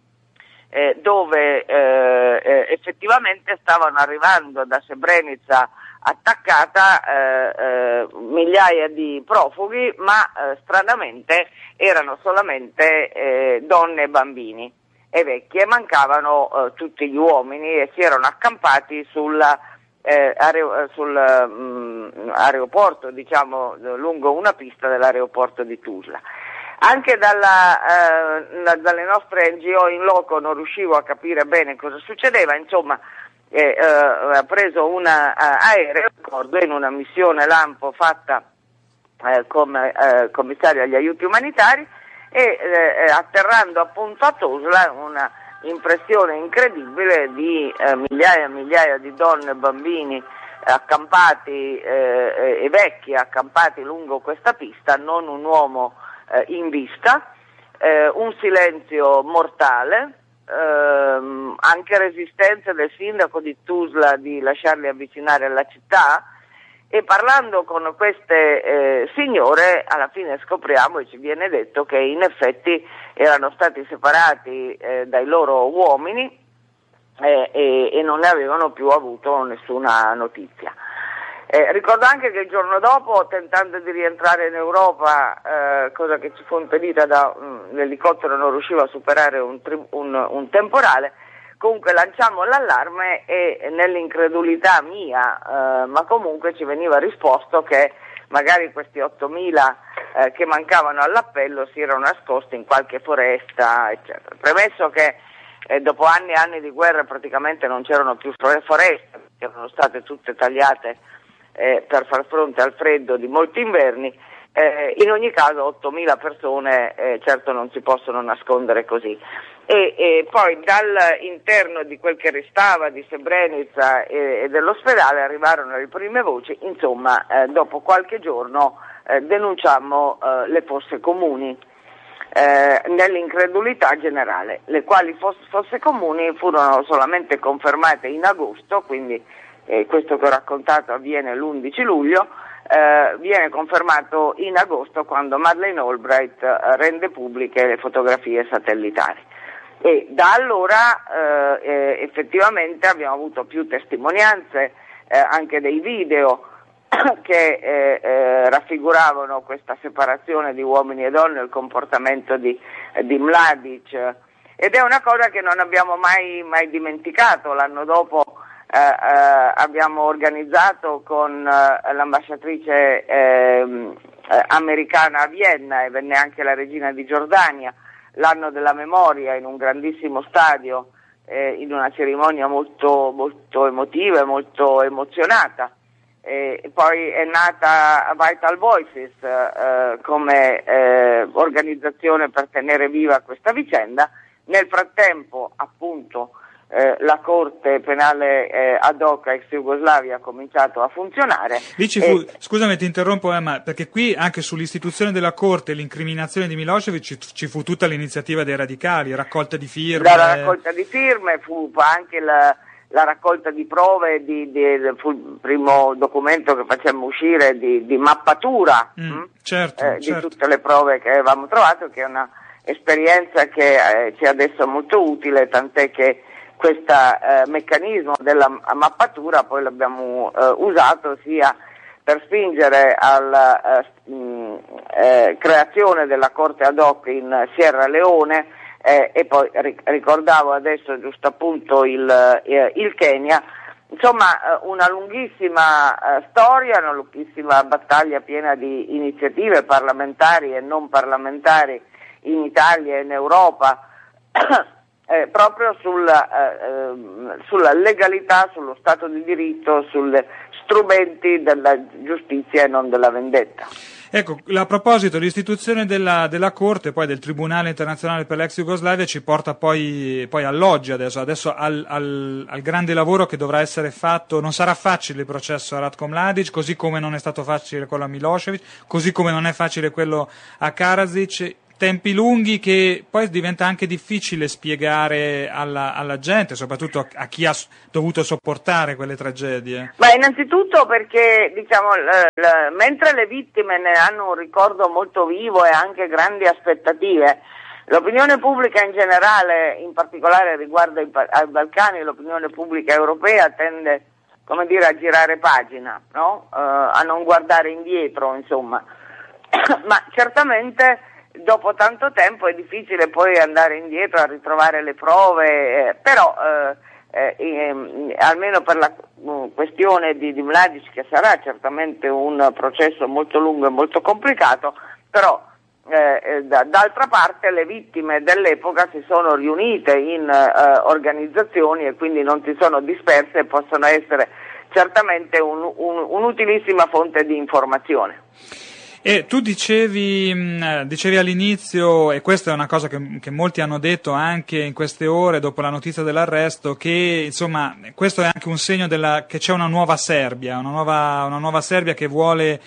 S11: Eh, dove eh, eh, effettivamente stavano arrivando da Srebrenica attaccata eh, eh, migliaia di profughi, ma eh, stranamente erano solamente eh, donne e bambini e vecchi, e mancavano eh, tutti gli uomini, e si erano accampati sulla, eh, aer- sul mh, aeroporto, diciamo lungo una pista dell'aeroporto di Tuzla. Anche dalla, eh, dalle nostre N G O in loco non riuscivo a capire bene cosa succedeva, insomma eh, eh, ha preso un aereo, ricordo, in una missione lampo fatta eh, come eh, commissario agli aiuti umanitari, e eh, atterrando appunto a Tuzla una impressione incredibile di eh, migliaia e migliaia di donne e bambini accampati eh, e vecchi accampati lungo questa pista, non un uomo in vista, eh, un silenzio mortale, ehm, anche resistenza del sindaco di Tuzla di lasciarli avvicinare alla città, e parlando con queste eh, signore alla fine scopriamo e ci viene detto che in effetti erano stati separati eh, dai loro uomini eh, e, e non ne avevano più avuto nessuna notizia. Eh, ricordo anche che il giorno dopo, tentando di rientrare in Europa, eh, cosa che ci fu impedita da um, l'elicottero, non riusciva a superare un, tri- un, un temporale, comunque lanciamo l'allarme e nell'incredulità mia, eh, ma comunque ci veniva risposto che magari questi ottomila eh, che mancavano all'appello si erano nascosti in qualche foresta, eccetera. Premesso che eh, dopo anni e anni di guerra praticamente non c'erano più foreste, perché erano state tutte tagliate Eh, per far fronte al freddo di molti inverni, eh, in ogni caso ottomila persone eh, certo non si possono nascondere così. E, e poi dall'interno di quel che restava di Srebrenica e, e dell'ospedale arrivarono le prime voci, insomma eh, dopo qualche giorno eh, denunciammo eh, le fosse comuni eh, nell'incredulità generale, le quali fosse, fosse comuni furono solamente confermate in agosto, quindi Eh, questo che ho raccontato avviene l'undici luglio, eh, viene confermato in agosto quando Madeleine Albright eh, rende pubbliche le fotografie satellitari. E da allora eh, eh, effettivamente abbiamo avuto più testimonianze, eh, anche dei video che eh, eh, raffiguravano questa separazione di uomini e donne, il comportamento di, eh, di Mladic, ed è una cosa che non abbiamo mai, mai dimenticato. L'anno dopo Eh, eh, abbiamo organizzato con eh, l'ambasciatrice eh, eh, americana a Vienna, e venne anche la regina di Giordania, l'anno della memoria in un grandissimo stadio, eh, in una cerimonia molto, molto emotiva e molto emozionata. E poi è nata Vital Voices eh, come eh, organizzazione per tenere viva questa vicenda. Nel frattempo, appunto, Eh, la Corte Penale eh, ad hoc ex Jugoslavia ha cominciato a funzionare.
S10: Lì ci fu, e... scusami ti interrompo, eh, ma perché qui anche sull'istituzione della Corte e l'incriminazione di Milosevic ci, ci fu tutta l'iniziativa dei radicali, raccolta di firme.
S11: La raccolta di firme, fu anche la, la raccolta di prove, di, di, fu il primo documento che facemmo uscire di, di mappatura
S10: mm,
S11: mh?
S10: certo,
S11: eh,
S10: certo.
S11: di tutte le prove che avevamo trovato, che è una esperienza che eh, ci è adesso molto utile, tant'è che questo eh, meccanismo della mappatura poi l'abbiamo eh, usato sia per spingere alla eh, mh, eh, creazione della Corte ad hoc in Sierra Leone eh, e poi ric- ricordavo adesso giusto appunto il, eh, il Kenya. Insomma eh, una lunghissima eh, storia, una lunghissima battaglia piena di iniziative parlamentari e non parlamentari in Italia e in Europa eh, proprio sulla, eh, sulla legalità, sullo Stato di diritto, sugli strumenti della giustizia e non della vendetta.
S10: Ecco, a proposito, l'istituzione della, della Corte, poi del Tribunale Internazionale per l'ex Jugoslavia, ci porta poi, poi all'oggi adesso, adesso al, al, al grande lavoro che dovrà essere fatto. Non sarà facile il processo a Ratko Mladic, così come non è stato facile quello a Milošević, così come non è facile quello a Karadzic. Tempi lunghi che poi diventa anche difficile spiegare alla, alla gente, soprattutto a chi ha dovuto sopportare quelle tragedie.
S11: Ma innanzitutto perché, diciamo, l- l- mentre le vittime ne hanno un ricordo molto vivo e anche grandi aspettative, l'opinione pubblica in generale, in particolare riguardo ai, ai Balcani, l'opinione pubblica europea tende, come dire, a girare pagina, no? Uh, a non guardare indietro, insomma. Ma certamente dopo tanto tempo è difficile poi andare indietro a ritrovare le prove, eh, però eh, eh, almeno per la uh, questione di, di Mladic, che sarà certamente un processo molto lungo e molto complicato, però eh, da, d'altra parte le vittime dell'epoca si sono riunite in eh, organizzazioni e quindi non si sono disperse e possono essere certamente un, un, un'utilissima fonte di informazione.
S10: E tu dicevi, dicevi all'inizio, e questa è una cosa che, che molti hanno detto anche in queste ore dopo la notizia dell'arresto, che insomma questo è anche un segno della, che c'è una nuova Serbia, una nuova, una nuova Serbia che vuole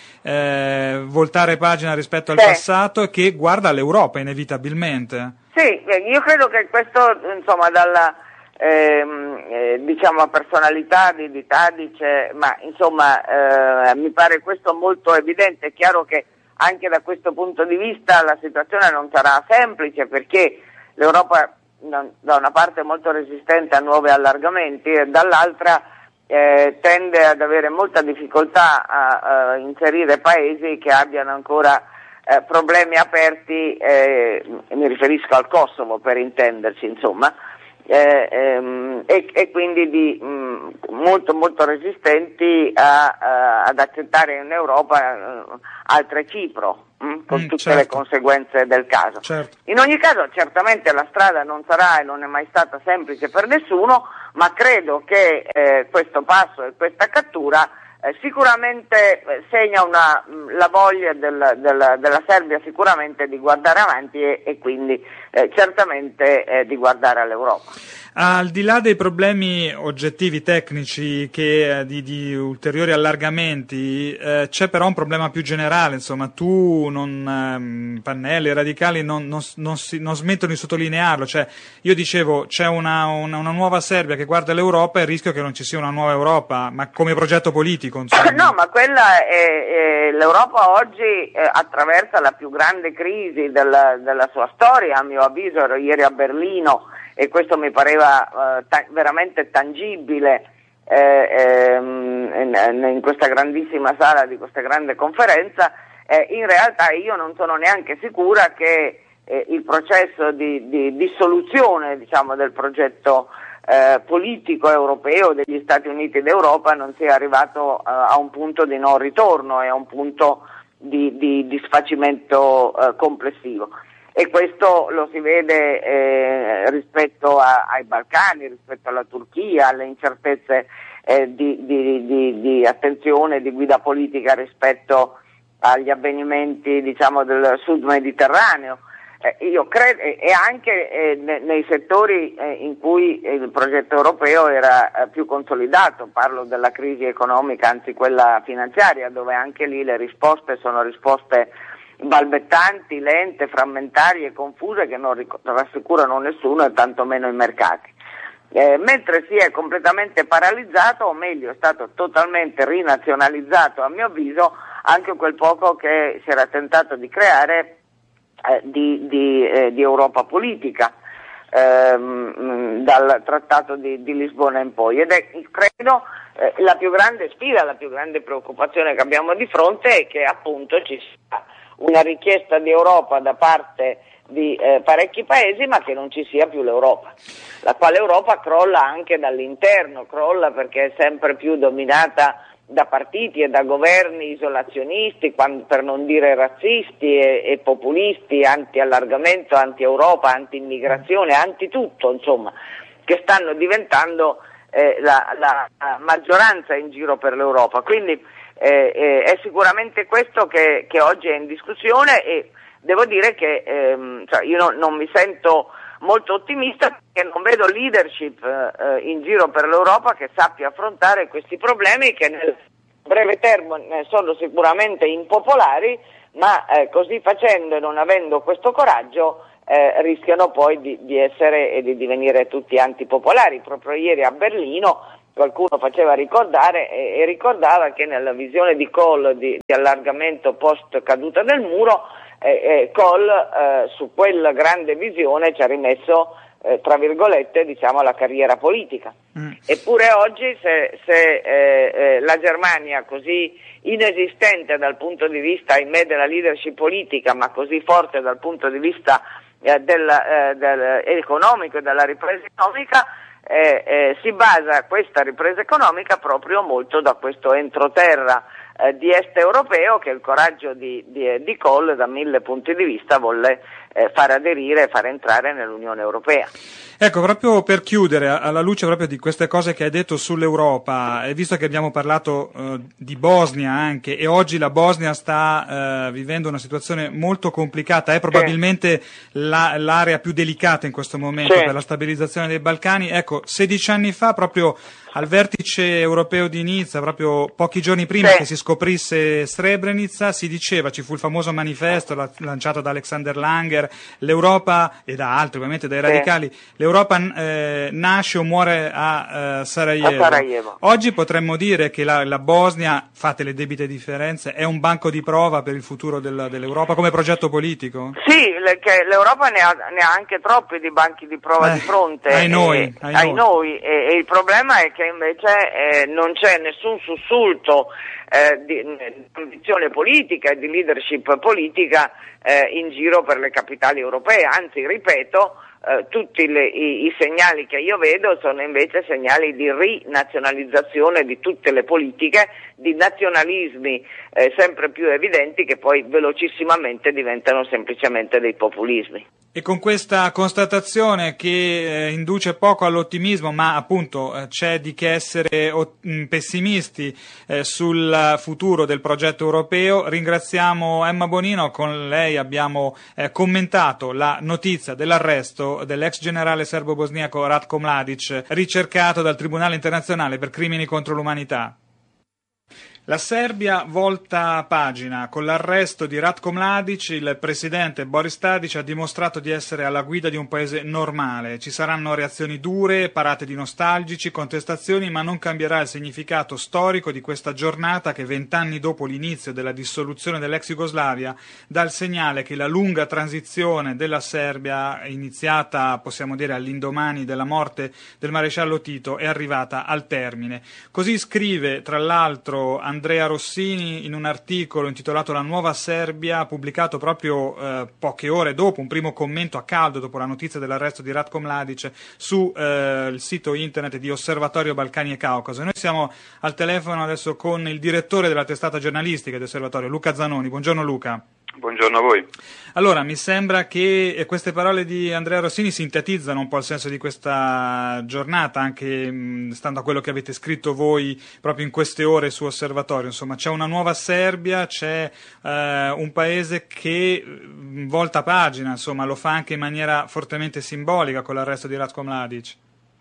S10: eh, voltare pagina rispetto al
S11: sì.
S10: passato e che guarda all'Europa inevitabilmente.
S11: Sì, io credo che questo, insomma, dalla ehm, eh, diciamo personalità di, di Tadic, ma insomma eh, mi pare questo molto evidente. È chiaro che anche da questo punto di vista la situazione non sarà semplice, perché l'Europa da una parte è molto resistente a nuovi allargamenti e dall'altra eh, tende ad avere molta difficoltà a, a inserire paesi che abbiano ancora eh, problemi aperti, eh, mi riferisco al Kosovo per intenderci, insomma, eh, ehm, e, e quindi di, mh, molto molto resistenti a, a, ad accettare in Europa uh, altre Cipro, mh, con
S10: mm,
S11: tutte
S10: certo.
S11: le conseguenze del caso.
S10: Certo.
S11: In ogni caso certamente la strada non sarà e non è mai stata semplice per nessuno, ma credo che eh, questo passo e questa cattura eh, sicuramente eh, segna una, mh, la voglia del, del, della Serbia sicuramente di guardare avanti e, e quindi eh, certamente eh, di guardare all'Europa.
S10: Al di là dei problemi oggettivi tecnici che eh, di, di ulteriori allargamenti, eh, c'è però un problema più generale, insomma, tu non ehm, Pannelli, i radicali non, non, non, si, non smettono di sottolinearlo, cioè io dicevo c'è una, una, una nuova Serbia che guarda l'Europa e il rischio che non ci sia una nuova Europa, ma come progetto politico, insomma.
S11: No, ma quella è, è l'Europa oggi eh, attraversa la più grande crisi della, della sua storia, a mio avviso. Ero ieri a Berlino e questo mi pareva eh, ta- veramente tangibile eh, ehm, in, in questa grandissima sala di questa grande conferenza. Eh, in realtà io non sono neanche sicura che eh, il processo di, di dissoluzione, diciamo, del progetto eh, politico europeo degli Stati Uniti d'Europa non sia arrivato eh, a un punto di non ritorno e a un punto di, di, di sfacimento eh, complessivo. E questo lo si vede eh, rispetto a, ai Balcani, rispetto alla Turchia, alle incertezze eh, di, di, di, di attenzione, di guida politica rispetto agli avvenimenti, diciamo, del sud mediterraneo. Eh, io credo, e anche eh, ne, nei settori eh, in cui il progetto europeo era eh, più consolidato, parlo della crisi economica, anzi quella finanziaria, dove anche lì le risposte sono risposte balbettanti, lente, frammentarie, confuse, che non ric- rassicurano nessuno e tantomeno i mercati. Eh, mentre si è completamente paralizzato, o meglio è stato totalmente rinazionalizzato, a mio avviso, anche quel poco che si era tentato di creare eh, di, di, eh, di Europa politica ehm, dal Trattato di, di Lisbona in poi, ed è, credo, eh, la più grande sfida, la più grande preoccupazione che abbiamo di fronte è che appunto ci sia una richiesta di Europa da parte di eh, parecchi paesi, ma che non ci sia più l'Europa, la quale Europa crolla anche dall'interno, crolla perché è sempre più dominata da partiti e da governi isolazionisti, quando, per non dire razzisti e, e populisti, anti-allargamento, anti-Europa, anti-immigrazione, anti-tutto, insomma, che stanno diventando eh, la, la, la maggioranza in giro per l'Europa. Quindi eh, eh, è sicuramente questo che, che oggi è in discussione, e devo dire che ehm, cioè io no, non mi sento molto ottimista, perché non vedo leadership eh, in giro per l'Europa che sappia affrontare questi problemi, che nel breve termine sono sicuramente impopolari, ma eh, così facendo e non avendo questo coraggio eh, rischiano poi di, di essere e di divenire tutti antipopolari. Proprio ieri a Berlino qualcuno faceva ricordare e, e ricordava che nella visione di Kohl di, di allargamento post caduta del muro, Eh, eh, Kohl eh, su quella grande visione ci ha rimesso eh, tra virgolette diciamo la carriera politica. Mm. Eppure oggi se, se eh, eh, la Germania, così inesistente dal punto di vista ahimè della leadership politica, ma così forte dal punto di vista eh, del, eh, del economico e della ripresa economica, eh, eh, si basa questa ripresa economica proprio molto da questo entroterra Eh, di est europeo che il coraggio di, di, di Kohl da mille punti di vista volle eh, far aderire e far entrare nell'Unione Europea.
S10: Ecco, proprio per chiudere, alla luce proprio di queste cose che hai detto sull'Europa, e visto che abbiamo parlato eh, di Bosnia anche, e oggi la Bosnia sta eh, vivendo una situazione molto complicata, è probabilmente sì. la, l'area più delicata in questo momento sì. per la stabilizzazione dei Balcani. Ecco, sedici anni fa, proprio al vertice europeo di Nizza, proprio pochi giorni prima sì. che si scoprisse Srebrenica, si diceva, ci fu il famoso manifesto la, lanciato da Alexander Langer, l'Europa, e da altri ovviamente, dai radicali, sì. l'Europa eh, nasce o muore a, uh, Sarajevo. a Sarajevo. Oggi potremmo dire che la, la Bosnia, fate le debite differenze, è un banco di prova per il futuro del, dell'Europa come progetto politico?
S11: Sì, le, che l'Europa ne ha, ne ha anche troppi di banchi di prova eh, di fronte
S10: ai noi,
S11: e,
S10: ai
S11: ai
S10: noi.
S11: noi e, e il problema è che invece eh, non c'è nessun sussulto eh, di, di ambizione politica e di leadership politica eh, in giro per le capitali europee, anzi ripeto, eh, tutti le, i, i segnali che io vedo sono invece segnali di rinazionalizzazione di tutte le politiche, di nazionalismi eh, sempre più evidenti che poi velocissimamente diventano semplicemente dei populismi.
S10: E con questa constatazione che eh, induce poco all'ottimismo, ma appunto eh, c'è di che essere o, mh, pessimisti eh, sul futuro del progetto europeo, ringraziamo Emma Bonino. Con lei abbiamo eh, commentato la notizia dell'arresto dell'ex generale serbo-bosniaco Ratko Mladic, ricercato dal Tribunale internazionale per crimini contro l'umanità. La Serbia volta pagina. Con l'arresto di Ratko Mladic, il presidente Boris Tadic ha dimostrato di essere alla guida di un paese normale. Ci saranno reazioni dure, parate di nostalgici, contestazioni, ma non cambierà il significato storico di questa giornata che vent'anni dopo l'inizio della dissoluzione dell'ex Jugoslavia dà il segnale che la lunga transizione della Serbia, iniziata possiamo dire all'indomani della morte del maresciallo Tito, è arrivata al termine. Così scrive tra l'altro Andrea Rossini in un articolo intitolato La nuova Serbia, pubblicato proprio eh, poche ore dopo, un primo commento a caldo dopo la notizia dell'arresto di Ratko Mladic su eh, il sito internet di Osservatorio Balcani e Caucaso. Noi siamo al telefono adesso con il direttore della testata giornalistica di Osservatorio, Luca Zanoni. Buongiorno Luca.
S12: Buongiorno a voi.
S10: Allora, mi sembra che queste parole di Andrea Rossini sintetizzano un po' il senso di questa giornata, anche mh, stando a quello che avete scritto voi proprio in queste ore su Osservatorio. Insomma, c'è una nuova Serbia, c'è eh, un paese che mh, volta pagina, insomma, lo fa anche in maniera fortemente simbolica con l'arresto di Ratko Mladic.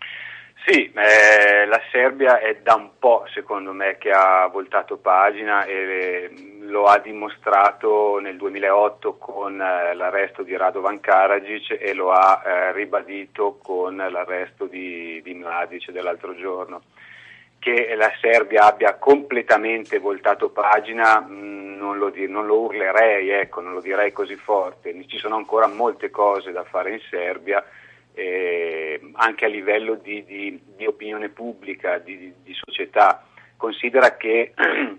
S12: Sì, eh, la Serbia è da un po', secondo me, che ha voltato pagina e lo ha dimostrato nel duemilaotto con eh, l'arresto di Radovan Karadzic e lo ha eh, ribadito con l'arresto di, di Mladic dell'altro giorno. Che la Serbia abbia completamente voltato pagina mh, non, lo di, non lo urlerei, ecco, non lo direi così forte. Ci sono ancora molte cose da fare in Serbia. Eh, anche a livello di, di, di opinione pubblica, di, di, di società. Considera che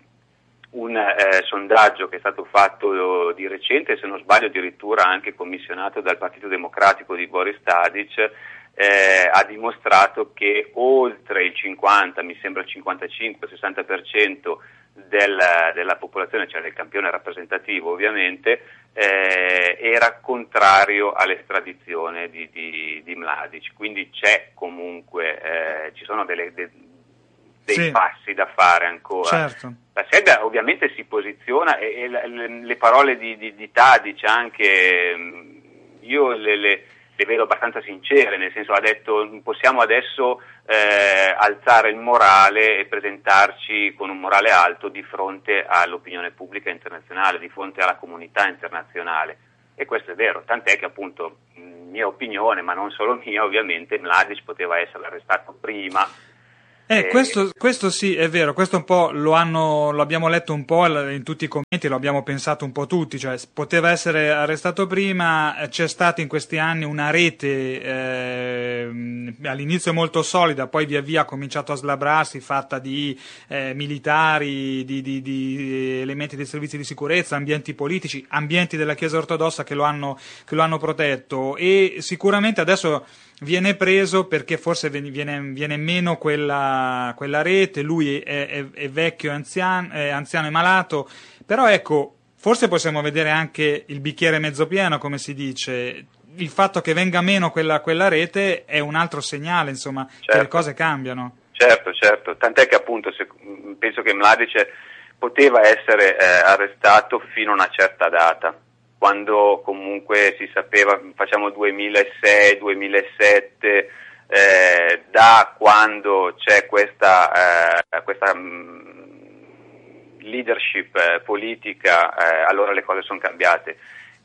S12: un eh, sondaggio che è stato fatto di recente, se non sbaglio addirittura anche commissionato dal Partito Democratico di Boris Tadic, eh, ha dimostrato che oltre il cinquanta, mi sembra il cinquantacinque sessanta per cento del, della popolazione, cioè del campione rappresentativo ovviamente, eh, era contrario all'estradizione di, di, di Mladić, quindi c'è comunque, eh, ci sono delle, de, dei sì. passi da fare ancora.
S10: Certo.
S12: La Serbia ovviamente si posiziona e, e le, le parole di, di, di Tadić anche, io le, le, le vedo abbastanza sincere, nel senso ha detto possiamo adesso eh, alzare il morale e presentarci con un morale alto di fronte all'opinione pubblica internazionale, di fronte alla comunità internazionale, e questo è vero, tant'è che appunto mia opinione, ma non solo mia ovviamente, Mladić poteva essere arrestato prima.
S10: Eh, questo, questo sì, è vero, questo un po' lo hanno, lo abbiamo letto un po' in tutti i commenti, lo abbiamo pensato un po' tutti, cioè poteva essere arrestato prima, c'è stata in questi anni una rete eh, all'inizio molto solida, poi via via ha cominciato a slabrarsi, fatta di eh, militari, di, di, di elementi dei servizi di sicurezza, ambienti politici, ambienti della Chiesa ortodossa che lo hanno, che lo hanno protetto, e sicuramente adesso viene preso perché forse viene, viene meno quella, quella rete, lui è, è, è vecchio, è anziano, è anziano e malato, però ecco, forse possiamo vedere anche il bicchiere mezzo pieno, come si dice, il fatto che venga meno quella, quella rete è un altro segnale, insomma, certo, che le cose cambiano.
S12: Certo, certo, tant'è che appunto se, penso che Mladić poteva essere eh, arrestato fino a una certa data, quando comunque si sapeva, facciamo duemilasei duemilasette, eh, da quando c'è questa, eh, questa mh, leadership eh, politica, eh, allora le cose sono cambiate.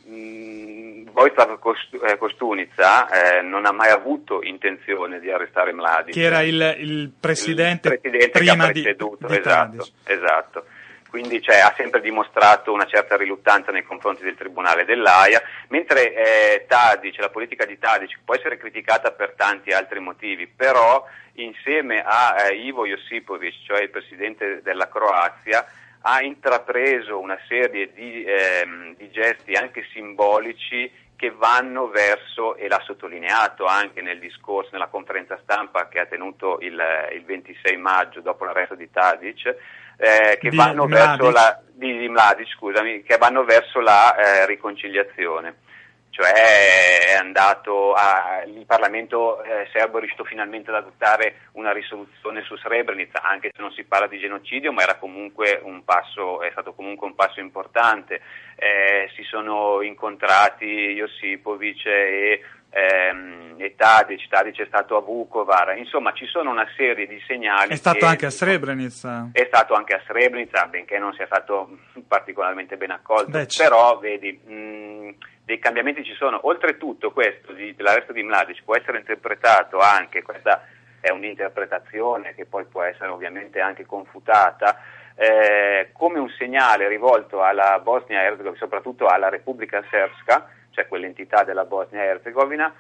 S12: Mh, Vojislav Koštunica eh, non ha mai avuto intenzione di arrestare Mladić.
S10: Che era il, il presidente,
S12: il presidente
S10: prima
S12: che ha preceduto,
S10: di, di
S12: esatto, esatto. Quindi cioè, ha sempre dimostrato una certa riluttanza nei confronti del Tribunale dell'Aia, mentre eh, Tadić, la politica di Tadić può essere criticata per tanti altri motivi, però insieme a eh, Ivo Josipović, cioè il presidente della Croazia, ha intrapreso una serie di, ehm, di gesti anche simbolici che vanno verso, e l'ha sottolineato anche nel discorso, nella conferenza stampa che ha tenuto il, il ventisei maggio dopo l'arresto di Tadić, Eh, che
S10: di
S12: vanno
S10: Mladić.
S12: verso la di, di Mladić, scusami, che vanno verso la eh, riconciliazione. Cioè è andato a, il Parlamento eh, serbo è riuscito finalmente ad adottare una risoluzione su Srebrenica, anche se non si parla di genocidio, ma era comunque un passo, è stato comunque un passo importante. Eh, si sono incontrati Josipović e Ehm, e Tadić, Tadić è stato a Vukovar, insomma ci sono una serie di segnali.
S10: È stato
S12: che,
S10: anche a Srebrenica.
S12: È stato anche a Srebrenica, benché non sia stato particolarmente ben accolto.
S10: Beh,
S12: però vedi, mh, dei cambiamenti ci sono. Oltretutto questo di, dell'arresto di Mladić può essere interpretato anche, questa è un'interpretazione che poi può essere ovviamente anche confutata, eh, come un segnale rivolto alla Bosnia-Erzegovina, soprattutto alla Repubblica Srpska, cioè quell'entità della Bosnia-Herzegovina,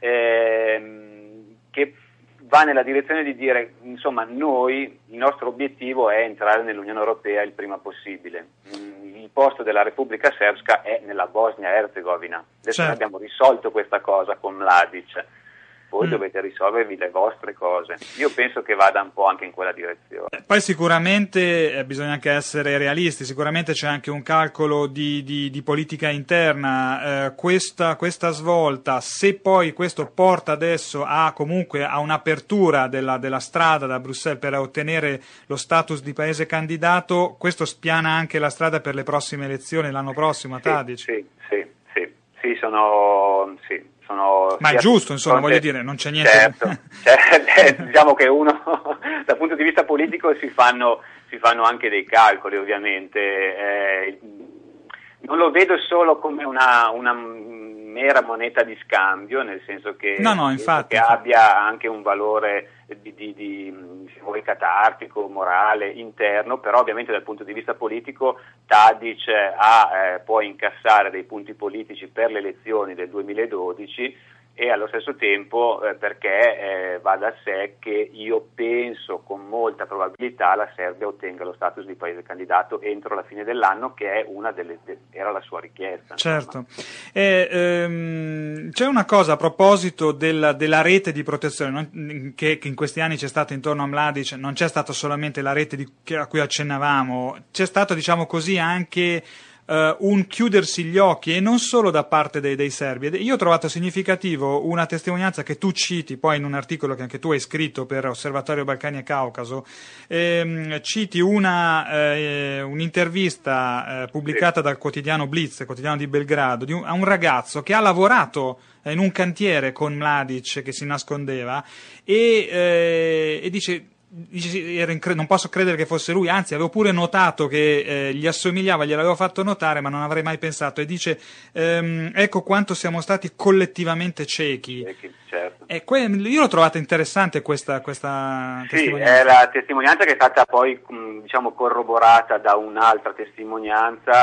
S12: ehm, che va nella direzione di dire, insomma, noi, il nostro obiettivo è entrare nell'Unione Europea il prima possibile. Il posto della Repubblica Srpska è nella Bosnia-Herzegovina. Adesso
S10: certo.
S12: noi abbiamo risolto questa cosa con Mladić. Voi
S10: mm.
S12: dovete risolvervi le vostre cose. Io penso che vada un po' anche in quella direzione.
S10: Poi sicuramente eh, bisogna anche essere realisti, sicuramente c'è anche un calcolo di, di, di politica interna, eh, questa, questa svolta, se poi questo porta adesso a comunque a un'apertura della, della strada da Bruxelles per ottenere lo status di paese candidato, questo spiana anche la strada per le prossime elezioni l'anno prossimo a Tadić.
S12: Sì, sì, sì, sì, sono... Sì. Sono
S10: Ma è giusto, insomma, voglio dire, non c'è niente.
S12: Certo, cioè, diciamo che uno dal punto di vista politico si fanno, si fanno anche dei calcoli, ovviamente. Eh, non lo vedo solo come una, una mera moneta di scambio, nel senso che,
S10: no, no, infatti,
S12: che abbia anche un valore di, di, di se vuoi catartico, morale, interno, però ovviamente dal punto di vista politico Tadić ha, eh, può incassare dei punti politici per le elezioni del duemiladodici e allo stesso tempo eh, perché eh, va da sé che io penso con molta probabilità la Serbia ottenga lo status di paese candidato entro la fine dell'anno, che è una delle de- era la sua richiesta.
S10: Certo. E, ehm, c'è una cosa a proposito della, della rete di protezione non, che, che in questi anni c'è stata intorno a Mladic. Non c'è stata solamente la rete di, che, a cui accennavamo, c'è stato, diciamo così, anche Uh, un chiudersi gli occhi, e non solo da parte dei, dei serbi. Io ho trovato significativo una testimonianza che tu citi poi in un articolo che anche tu hai scritto per Osservatorio Balcani e Caucaso, ehm, citi una eh, un'intervista eh, pubblicata dal quotidiano Blitz, quotidiano di Belgrado, di un, a un ragazzo che ha lavorato in un cantiere con Mladic, che si nascondeva, e, eh, e dice Dice, ero incre- non posso credere che fosse lui, anzi avevo pure notato che eh, gli assomigliava, gliel'avevo fatto notare, ma non avrei mai pensato. E dice ehm, ecco quanto siamo stati collettivamente ciechi.
S12: Certo.
S10: E que- io l'ho trovata interessante questa, questa
S12: sì,
S10: testimonianza.
S12: è la testimonianza che è stata poi diciamo corroborata da un'altra testimonianza